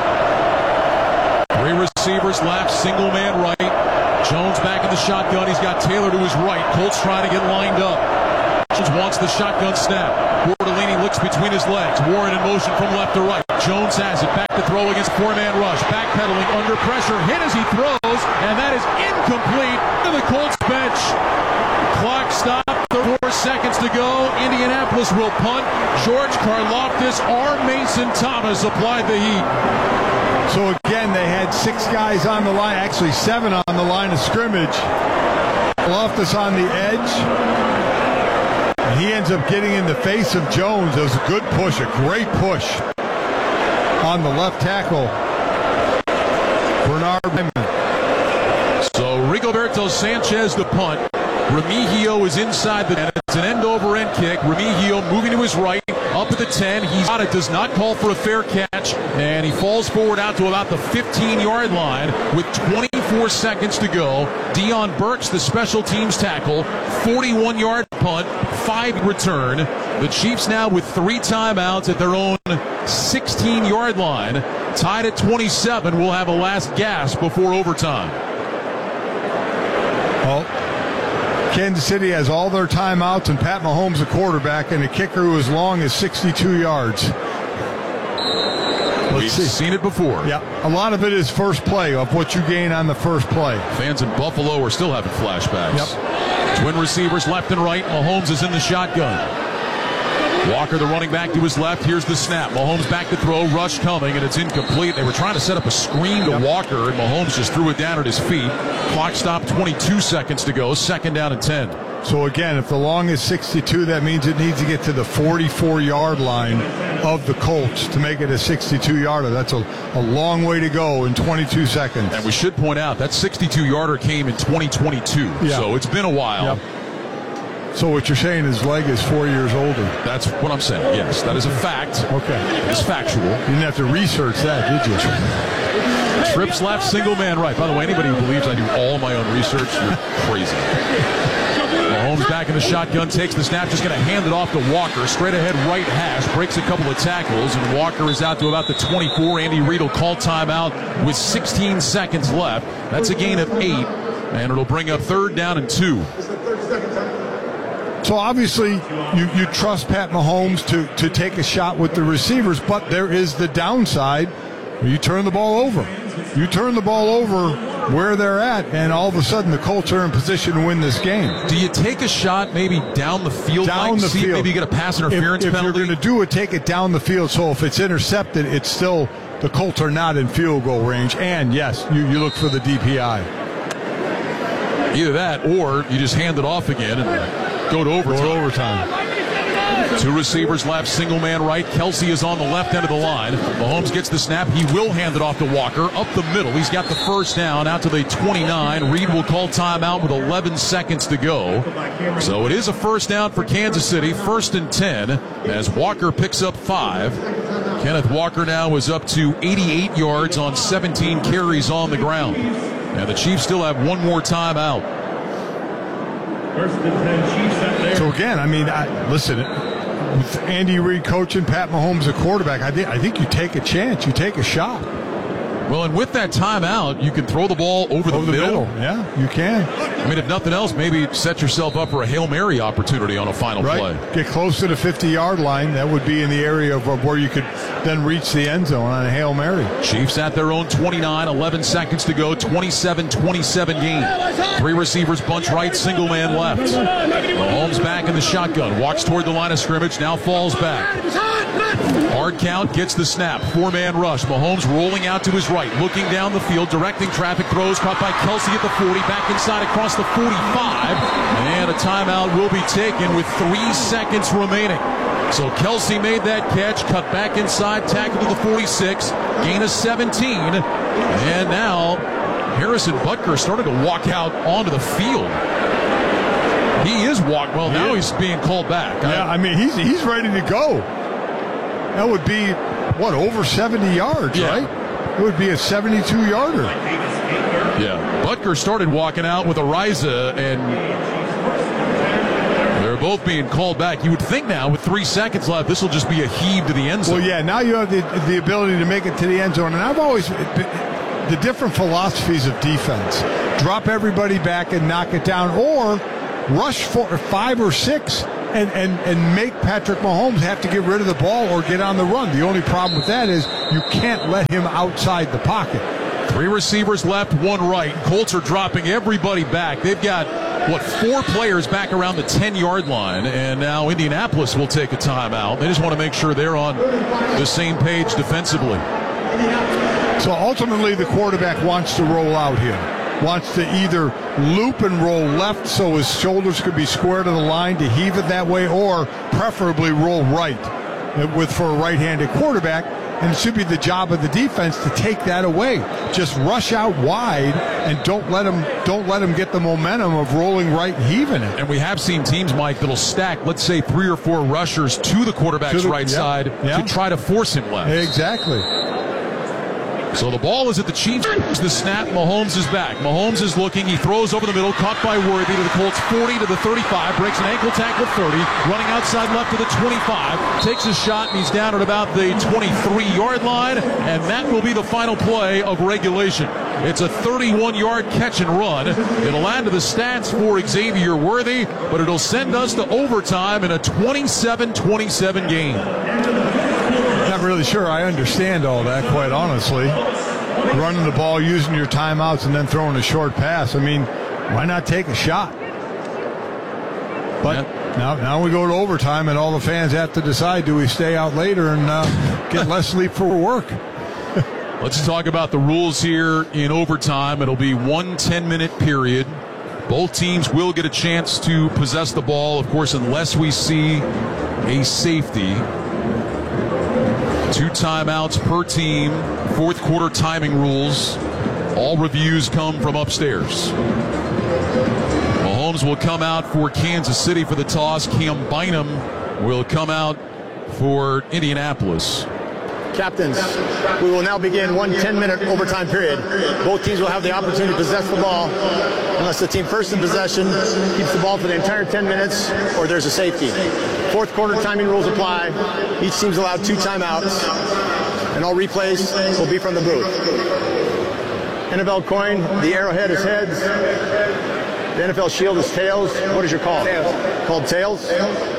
Speaker 1: 3 receivers left, single man right. Jones back in the shotgun. He's got Taylor to his right. Colts trying to get lined up. Jones wants the shotgun snap. Bortolini looks between his legs. Warren in motion from left to right. Jones has it. Back to throw against 4-man rush. Backpedaling under pressure. Hit as he throws. And that is incomplete to the Colts bench. Clock stopped. 4 seconds to go. Indianapolis will punt. George Karlaftis or Mason Thomas applied the heat.
Speaker 6: So again, they had 6 guys on the line. Actually, 7 on the line of scrimmage. Karlaftis on the edge. And he ends up getting in the face of Jones. It was a good push, a great push on the left tackle. Bernard Raymond.
Speaker 1: So Rigoberto Sanchez the punt. Remigio is inside the 10. It's an end-over-end kick. Remigio moving to his right, up at the 10. He's got it, does not call for a fair catch, and he falls forward out to about the 15-yard line with 24 seconds to go. Deion Burks, the special teams tackle, 41-yard punt, 5 return. The Chiefs now with 3 timeouts at their own 16-yard line. Tied at 27. We'll have a last gasp before overtime.
Speaker 6: Well, Kansas City has all their timeouts, and Pat Mahomes, the quarterback, and a kicker who is long as 62 yards.
Speaker 1: We've seen it before.
Speaker 6: Yeah, a lot of it is first play, of what you gain on the first play.
Speaker 1: Fans in Buffalo are still having flashbacks.
Speaker 6: Yep.
Speaker 1: Twin receivers left and right. Mahomes is in the shotgun. Walker, the running back, to his left. Here's the snap. Mahomes back to throw. Rush coming, and it's incomplete. They were trying to set up a screen to Walker, and Mahomes just threw it down at his feet. Clock stopped, 22 seconds to go. 2nd down and 10.
Speaker 6: So, again, if the long is 62, that means it needs to get to the 44-yard line of the Colts to make it a 62-yarder. That's a long way to go in 22 seconds.
Speaker 1: And we should point out that 62-yarder came in 2022, so it's been a while.
Speaker 6: Yep. So what you're saying, his leg is 4 years older.
Speaker 1: That's what I'm saying, yes. That is a fact.
Speaker 6: Okay.
Speaker 1: It's factual. You
Speaker 6: didn't have to research that, did you?
Speaker 1: Trips left, single man right. By the way, anybody who believes I do all my own research, you're crazy. Mahomes back in the shotgun, takes the snap, just going to hand it off to Walker. Straight ahead right hash, breaks a couple of tackles, and Walker is out to about the 24. Andy Reid will call timeout with 16 seconds left. That's a gain of 8, and it'll bring up 3rd down and 2.
Speaker 6: So obviously you trust Pat Mahomes to take a shot with the receivers, but there is the downside. You turn the ball over. You turn the ball over where they're at, and all of a sudden the Colts are in position to win this game.
Speaker 1: Do you take a shot maybe down the field?
Speaker 6: Down the field.
Speaker 1: Maybe you get a pass interference penalty?
Speaker 6: If you're going to do it, take it down the field. So if it's intercepted, it's still the Colts are not in field goal range. And, yes, you look for the DPI.
Speaker 1: Either that or you just hand it off again and go to overtime. 2 receivers left, single man right. Kelsey is on the left end of the line. Mahomes gets the snap. He will hand it off to Walker up the middle. He's got the 1st down out to the 29. Reid will call timeout with 11 seconds to go. So it is a 1st down for Kansas City. 1st and 10 as Walker picks up 5. Kenneth Walker now is up to 88 yards on 17 carries on the ground. And the Chiefs still have 1 more timeout.
Speaker 6: 1st and 10 Chiefs. So again, I mean, listen, with Andy Reid coaching, Pat Mahomes a quarterback, I think you take a chance, you take a shot.
Speaker 1: Well, and with that timeout, you can throw the ball over the middle.
Speaker 6: Yeah, you can.
Speaker 1: I mean, if nothing else, maybe set yourself up for a Hail Mary opportunity on a final play.
Speaker 6: Get close to the 50-yard line. That would be in the area of where you could then reach the end zone on a Hail Mary.
Speaker 1: Chiefs at their own 29, 11 seconds to go, 27-27 game. 3 receivers, bunch right, single man left. Mahomes back in the shotgun, walks toward the line of scrimmage, now falls back. Hard count, gets the snap, 4-man rush. Mahomes rolling out to his right, looking down the field, directing traffic, throws, caught by Kelsey at the 40, back inside across the 45, and a timeout will be taken with 3 seconds remaining. So Kelsey made that catch, cut back inside, tackled to the 46, gain of 17, and now Harrison Butker started to walk out onto the field. He is well, now he's being called back.
Speaker 6: Yeah, I mean, he's ready to go. That would be, over 70 yards, right? It would be a 72-yarder.
Speaker 1: Yeah, Butker started walking out with Ariza, and they're both being called back. You would think now, with 3 seconds left, this will just be a heave to the end zone.
Speaker 6: Well, yeah, now you have the ability to make it to the end zone. And I've always, the different philosophies of defense, drop everybody back and knock it down, or rush for 5 or 6 and make Patrick Mahomes have to get rid of the ball or get on the run. The only problem with that is you can't let him outside the pocket.
Speaker 1: 3 receivers left, 1 right. Colts are dropping everybody back. They've got, 4 players back around the 10-yard line, and now Indianapolis will take a timeout. They just want to make sure they're on the same page defensively.
Speaker 6: So ultimately the quarterback wants to roll out here. Wants to either loop and roll left so his shoulders could be square to the line to heave it that way, or preferably roll right for a right-handed quarterback. And it should be the job of the defense to take that away. Just rush out wide and don't let him get the momentum of rolling right and heaving it.
Speaker 1: And we have seen teams, Mike, that'll stack, let's say, 3 or 4 rushers to the quarterback's right side to try to force him left.
Speaker 6: Exactly.
Speaker 1: So the ball is at the Chiefs. The snap, Mahomes is back. Mahomes is looking. He throws over the middle, caught by Worthy to the Colts 40 to the 35, breaks an ankle tackle 30, running outside left to the 25, takes a shot, and he's down at about the 23-yard line, and that will be the final play of regulation. It's a 31-yard catch and run. It'll add to the stats for Xavier Worthy, but it'll send us to overtime in a 27-27 game.
Speaker 6: Not really sure I understand all that, quite honestly. Running the ball, using your timeouts, and then throwing a short pass. I mean, why not take a shot? But now we go to overtime, and all the fans have to decide, do we stay out later and get less sleep for work?
Speaker 1: Let's talk about the rules here in overtime. It'll be 1 10-minute period. Both teams will get a chance to possess the ball, of course, unless we see a safety. 2 timeouts per team, 4th quarter timing rules. All reviews come from upstairs. Mahomes will come out for Kansas City for the toss. Cam Bynum will come out for Indianapolis.
Speaker 4: Captains, we will now begin 1 10-minute overtime period. Both teams will have the opportunity to possess the ball unless the team first in possession keeps the ball for the entire 10 minutes or there's a safety. 4th quarter timing rules apply. Each team's allowed 2 timeouts, and all replays will be from the booth. NFL coin, the arrowhead is heads. The NFL shield is tails. What is your call? Tails. Called tails?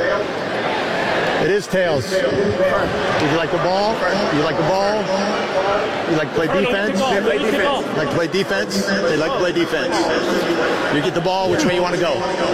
Speaker 4: It is tails. Would you like the ball? You like the ball? You like to play defense? Like to play defense? They like to play defense. You get the ball, which way you want to go?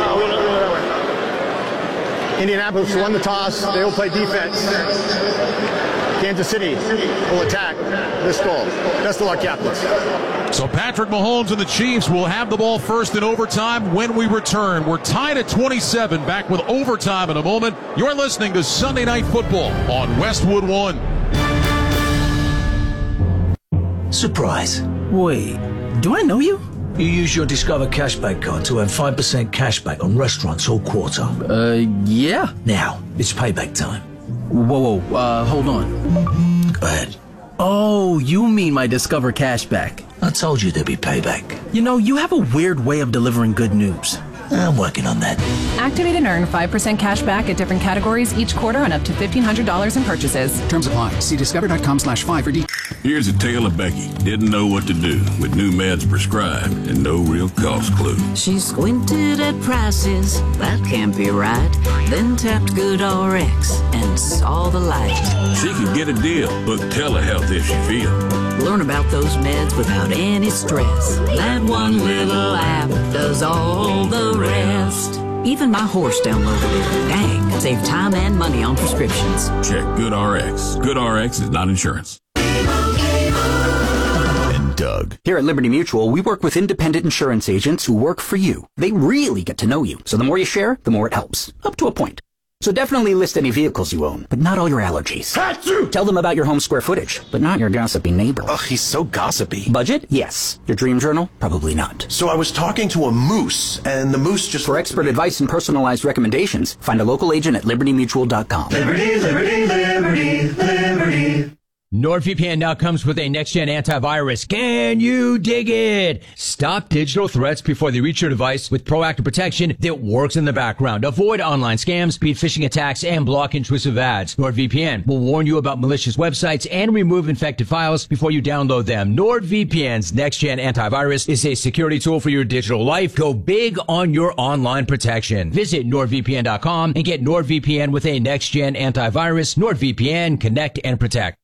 Speaker 4: Indianapolis won the toss. They will play defense. Kansas City will attack this goal. Best of luck, captains.
Speaker 1: So Patrick Mahomes and the Chiefs will have the ball first in overtime when we return. We're tied at 27, back with overtime in a moment. You're listening to Sunday Night Football on Westwood One.
Speaker 21: Surprise. Wait, do I know you? You use your Discover cashback card to earn 5% cashback on restaurants all quarter.
Speaker 16: Yeah.
Speaker 21: Now, it's payback time.
Speaker 16: Whoa, hold on.
Speaker 21: Go ahead.
Speaker 16: Oh, you mean my Discover cashback.
Speaker 21: I told you there'd be payback.
Speaker 16: You know, you have a weird way of delivering good news.
Speaker 21: I'm working on that.
Speaker 22: Activate and earn 5% cash back at different categories each quarter on up to $1,500 in purchases.
Speaker 13: Terms apply. See discover.com/5 for details.
Speaker 9: Here's a tale of Becky. Didn't know what to do with new meds prescribed and no real cost clue.
Speaker 10: She squinted at prices, that can't be right. Then tapped GoodRx and saw the light.
Speaker 9: She could get a deal. Book telehealth if she feels.
Speaker 10: Learn about those meds without any stress. That one little app does all the rest. Even my horse downloaded it. Dang, save time and money on prescriptions.
Speaker 9: Check GoodRx. GoodRx is not insurance.
Speaker 16: Doug. Here at Liberty Mutual, we work with independent insurance agents who work for you. They really get to know you. So the more you share, the more it helps. Up to a point. So definitely list any vehicles you own, but not all your allergies. Achoo! Tell them about your home square footage, but not your gossipy neighbor.
Speaker 12: Ugh, he's so gossipy.
Speaker 16: Budget? Yes. Your dream journal? Probably not.
Speaker 12: So I was talking to a moose, and the moose just...
Speaker 16: For expert advice and personalized recommendations, find a local agent at libertymutual.com.
Speaker 18: Liberty, liberty, liberty, liberty.
Speaker 14: NordVPN now comes with a next-gen antivirus. Can you dig it? Stop digital threats before they reach your device with proactive protection that works in the background. Avoid online scams, beat phishing attacks, and block intrusive ads. NordVPN will warn you about malicious websites and remove infected files before you download them. NordVPN's next-gen antivirus is a security tool for your digital life. Go big on your online protection. Visit NordVPN.com and get NordVPN with a next-gen antivirus. NordVPN, connect and protect.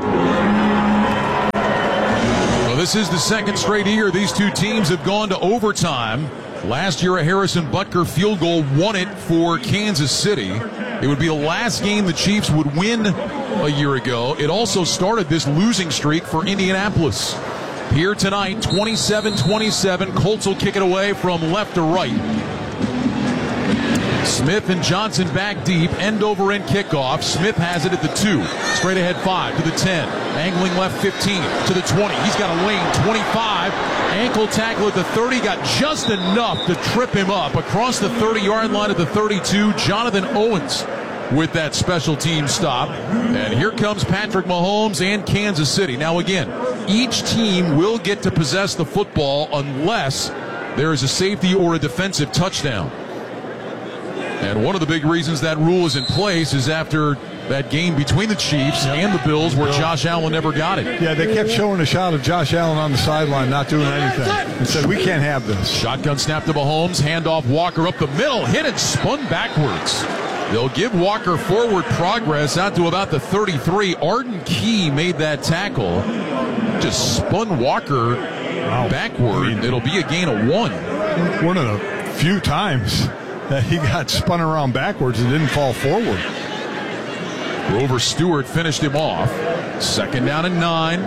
Speaker 1: Well, this is the second straight year these two teams have gone to overtime. Last year, a Harrison Butker field goal won it for Kansas City. It would be the last game the Chiefs would win a year ago. It also started this losing streak for Indianapolis. Here tonight, 27-27. Colts will kick it away from left to right. Smith and Johnson back deep, end over end kickoff. Smith has it at the 2, straight ahead 5 to the 10, angling left 15 to the 20. He's got a lane 25, ankle tackle at the 30, got just enough to trip him up across the 30-yard line at the 32. Jonathan Owens with that special team stop. And here comes Patrick Mahomes and Kansas City. Now again, each team will get to possess the football unless there is a safety or a defensive touchdown. And one of the big reasons that rule is in place is after that game between the Chiefs and the Bills where Josh Allen never got it.
Speaker 6: Yeah, they kept showing a shot of Josh Allen on the sideline not doing anything and said, we can't have this.
Speaker 1: Shotgun snap to Mahomes, handoff Walker up the middle, hit and spun backwards. They'll give Walker forward progress out to about the 33. Arden Key made that tackle. Just spun Walker backward. It'll be a gain of 1.
Speaker 6: One of the few times that he got spun around backwards and didn't fall forward.
Speaker 1: Grover Stewart finished him off. Second down and 9.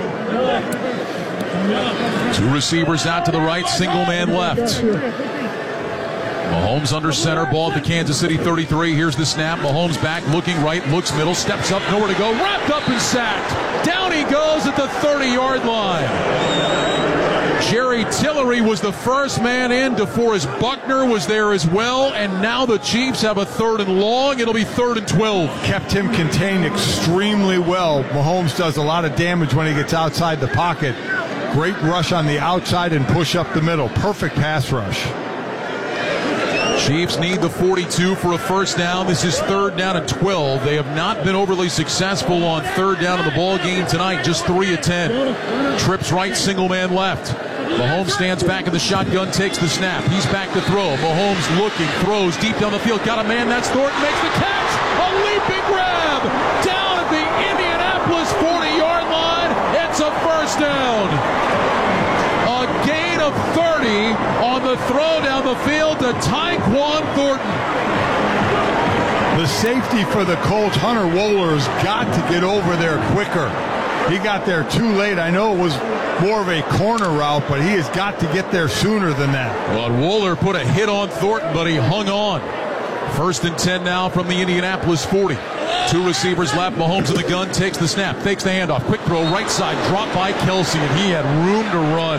Speaker 1: 2 receivers out to the right, single man left. Mahomes under center, ball at the Kansas City 33. Here's the snap. Mahomes back, looking right, looks middle, steps up, nowhere to go, wrapped up and sacked. Down he goes at the 30-yard line. Jerry Tillery was the first man in. DeForest Buckner was there as well. And now the Chiefs have a 3rd and long. It'll be 3rd and 12.
Speaker 6: Kept him contained extremely well. Mahomes does a lot of damage when he gets outside the pocket. Great rush on the outside and push up the middle. Perfect pass rush.
Speaker 1: Chiefs need the 42 for a first down. This is 3rd down and 12. They have not been overly successful on 3rd down in the ball game tonight. Just 3 of 10. Trips right, single man left. Mahomes stands back in the shotgun, takes the snap. He's back to throw. Mahomes looking, throws deep down the field. Got a man, that's Thornton, makes the catch. A leaping grab down at the Indianapolis 40-yard line. It's a first down. A gain of 30 on the throw down the field to Tyquan Thornton.
Speaker 6: The safety for the Colts, Hunter Wohler's got to get over there quicker. He got there too late. I know it was more of a corner route, but he has got to get there sooner than that.
Speaker 1: Well, Wohler put a hit on Thornton, but he hung on. 1st and 10 now from the Indianapolis 40. 2 receivers left. Mahomes in the gun, takes the snap, fakes the handoff. Quick throw, right side, drop by Kelsey, and he had room to run.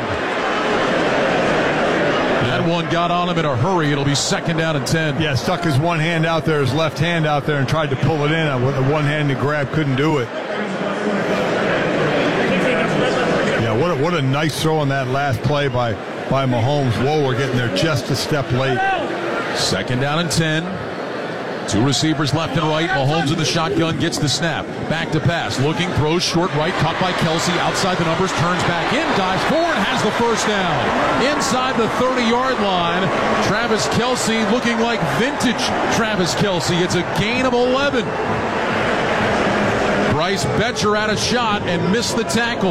Speaker 1: That one got on him in a hurry. It'll be 2nd down and 10.
Speaker 6: Yeah, stuck his one hand out there, his left hand out there, and tried to pull it in with a one-handed grab. Couldn't do it. Yeah, what a nice throw on that last play by Mahomes. Wohler getting there just a step late.
Speaker 1: 2nd down and 10. Two receivers left and right. Mahomes in the shotgun, gets the snap. Back to pass. Looking, throws short right. Caught by Kelsey. Outside the numbers. Turns back in. Dives forward. Has the first down. Inside the 30-yard line. Travis Kelsey looking like vintage Travis Kelsey. It's a gain of 11. Bryce Betcher had a shot and missed the tackle.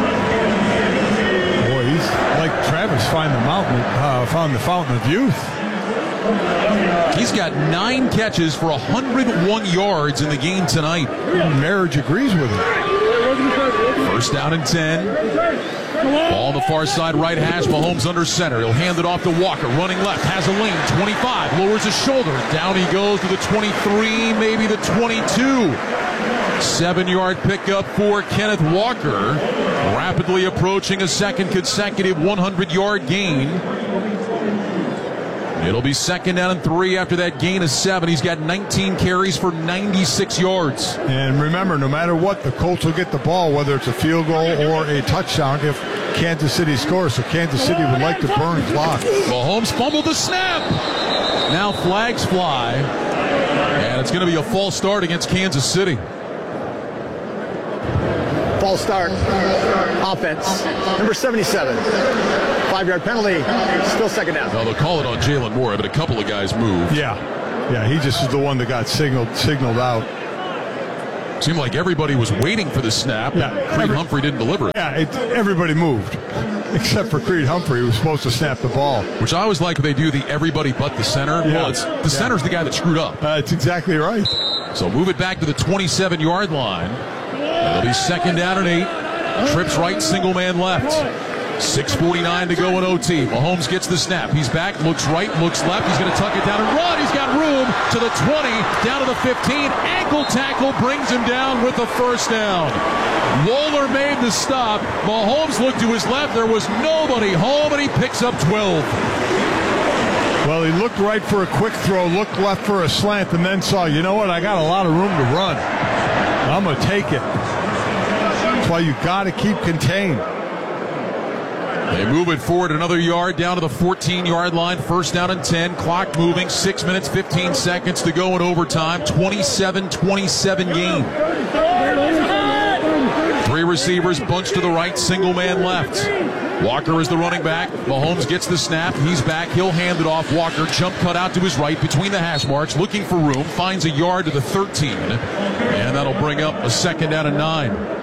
Speaker 6: Boy, he's like Travis found the fountain of youth.
Speaker 1: He's got 9 catches for 101 yards in the game tonight.
Speaker 6: Marriage agrees with him.
Speaker 1: First down and 10. Ball on the far side, right hash. Mahomes under center. He'll hand it off to Walker. Running left. Has a lane. 25. Lowers his shoulder. Down he goes to the 23, maybe the 22. 7-yard pickup for Kenneth Walker. Rapidly approaching a second consecutive 100-yard gain. It'll be second down and 3 after that gain of 7. He's got 19 carries for 96 yards.
Speaker 6: And remember, no matter what, the Colts will get the ball, whether it's a field goal or a touchdown, if Kansas City scores. So Kansas City would like to burn clock.
Speaker 1: Mahomes fumbled the snap. Now flags fly. And it's going to be a false start against Kansas City.
Speaker 4: False start. Offense. Number 77. 5-yard penalty. Still second down.
Speaker 1: Now they'll call it on Jalen Moore, but a couple of guys moved.
Speaker 6: Yeah, he just is the one that got signaled out.
Speaker 1: Seemed like everybody was waiting for the snap.
Speaker 6: Yeah,
Speaker 1: Creed Humphrey didn't deliver it.
Speaker 6: Yeah, everybody moved. Except for Creed Humphrey, who was supposed to snap the ball.
Speaker 1: Which I always like when they do the everybody but the center.
Speaker 6: Yeah.
Speaker 1: Well, the center's the guy that screwed up.
Speaker 6: That's exactly right.
Speaker 1: So move it back to the 27-yard line. It'll be second down and 8. Trips right, single man left. 6:49 to go in OT. Mahomes gets the snap. He's back, looks right, looks left. He's going to tuck it down and run. He's got room to the 20, down to the 15. Ankle tackle brings him down with the first down. Wohler made the stop. Mahomes looked to his left. There was nobody home, and he picks up 12.
Speaker 6: Well, he looked right for a quick throw, looked left for a slant, and then saw, you know what, I got a lot of room to run. I'm going to take it. That's why you got to keep contained.
Speaker 1: They move it forward another yard down to the 14-yard line. First down and 10. Clock moving. 6 minutes, 15 seconds to go in overtime. 27-27 game. 3 receivers bunched to the right. Single man left. Walker is the running back. Mahomes gets the snap. He's back. He'll hand it off. Walker jump cut out to his right between the hash marks. Looking for room. Finds a yard to the 13. And that'll bring up a second down and 9.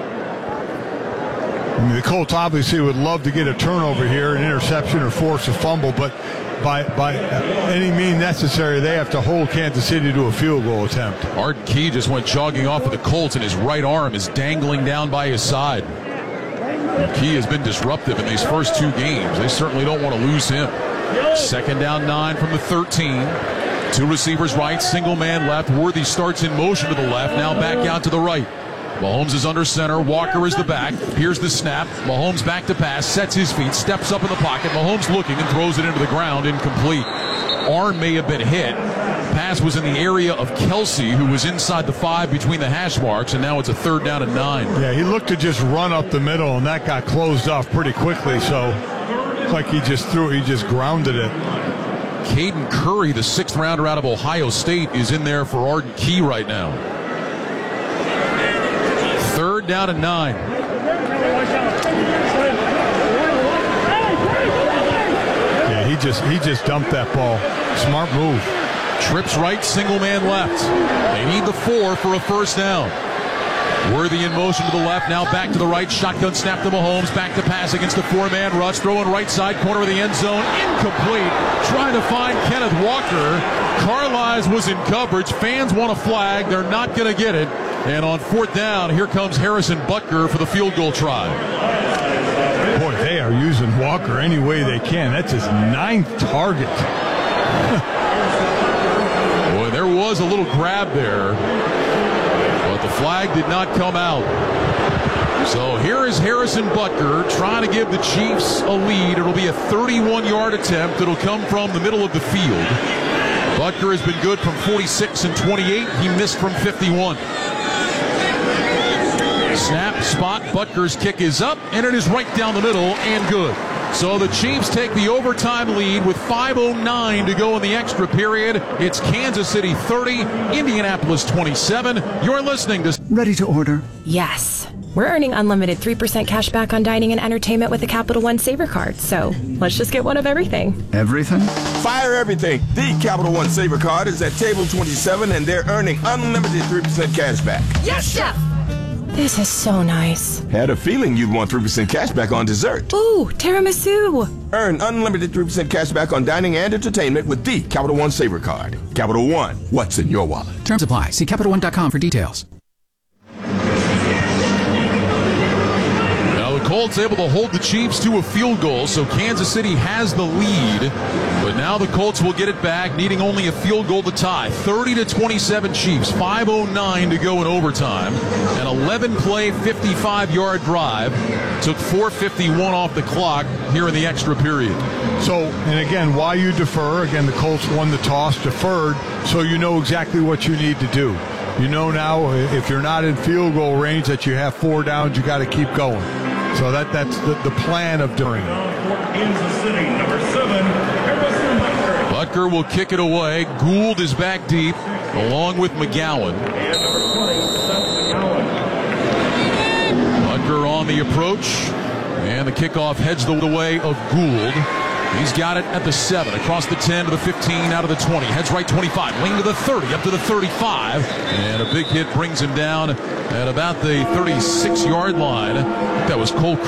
Speaker 6: I mean, the Colts obviously would love to get a turnover here, an interception or force a fumble, but by any means necessary, they have to hold Kansas City to a field goal attempt.
Speaker 1: Arden Key just went jogging off of the Colts, and his right arm is dangling down by his side. Key has been disruptive in these first 2 games. They certainly don't want to lose him. Second down 9 from the 13. 2 receivers right, single man left. Worthy starts in motion to the left, now back out to the right. Mahomes is under center. Walker is the back. Here's the snap. Mahomes back to pass. Sets his feet. Steps up in the pocket. Mahomes looking and throws it into the ground. Incomplete. Arm may have been hit. Pass was in the area of Kelsey, who was inside the 5 between the hash marks, and now it's a third down and 9.
Speaker 6: Yeah, he looked to just run up the middle, and that got closed off pretty quickly. So, like he just threw it. He just grounded it.
Speaker 1: Caden Curry, the 6th rounder out of Ohio State, is in there for Arden Key right now. Third down and 9.
Speaker 6: Yeah, he just dumped that ball. Smart move.
Speaker 1: Trips right, single man left. They need the 4 for a first down. Worthy in motion to the left, now back to the right. Shotgun snap to Mahomes, back to pass against the 4-man rush. Throwing right side corner of the end zone, incomplete. Trying to find Kenneth Walker. Carlisle was in coverage. Fans want a flag. They're not going to get it. And on 4th down, here comes Harrison Butker for the field goal try.
Speaker 6: Boy, they are using Walker any way they can. That's his 9th target.
Speaker 1: Boy, there was a little grab there, but the flag did not come out. So here is Harrison Butker trying to give the Chiefs a lead. It'll be a 31-yard attempt. It'll come from the middle of the field. Butker has been good from 46 and 28. He missed from 51. Snap, spot, Butker's kick is up, and it is right down the middle and good. So the Chiefs take the overtime lead with 5:09 to go in the extra period. It's Kansas City 30, Indianapolis 27. You're listening to
Speaker 3: Ready to order?
Speaker 7: Yes. We're earning unlimited 3% cash back on dining and entertainment with the Capital One Saver Card, so let's just get one of everything.
Speaker 3: Everything?
Speaker 15: Fire everything. The Capital One Saver Card is at table 27, and they're earning unlimited 3% cash back.
Speaker 7: Yes, Chef! This is so nice.
Speaker 15: Had a feeling you'd want 3% cash back on dessert.
Speaker 7: Ooh, tiramisu!
Speaker 15: Earn unlimited 3% cash back on dining and entertainment with the Capital One Saver Card. Capital One, what's in your wallet?
Speaker 17: Terms apply. See CapitalOne.com for details.
Speaker 1: Colts able to hold the Chiefs to a field goal, so Kansas City has the lead. But now the Colts will get it back, needing only a field goal to tie. 30-27 Chiefs, 5:09 to go in overtime. An 11-play, 55-yard drive. Took 4:51 off the clock here in the extra period.
Speaker 6: So, and again, why you defer? Again, the Colts won the toss, deferred, so you know exactly what you need to do. You know now if you're not in field goal range that you have 4 downs, you got to keep going. So that's the plan of doing it.
Speaker 25: Kansas City, number 7, Harrison Butker.
Speaker 1: Butker will kick it away. Gould is back deep, along with McGowan.
Speaker 25: And number 20, Seth McGowan.
Speaker 1: Butker on the approach, and the kickoff heads the way of Gould. He's got it at the 7, across the 10 to the 15, out of the 20. Heads right 25, lane to the 30, up to the 35. And a big hit brings him down at about the 36-yard line. That was Cole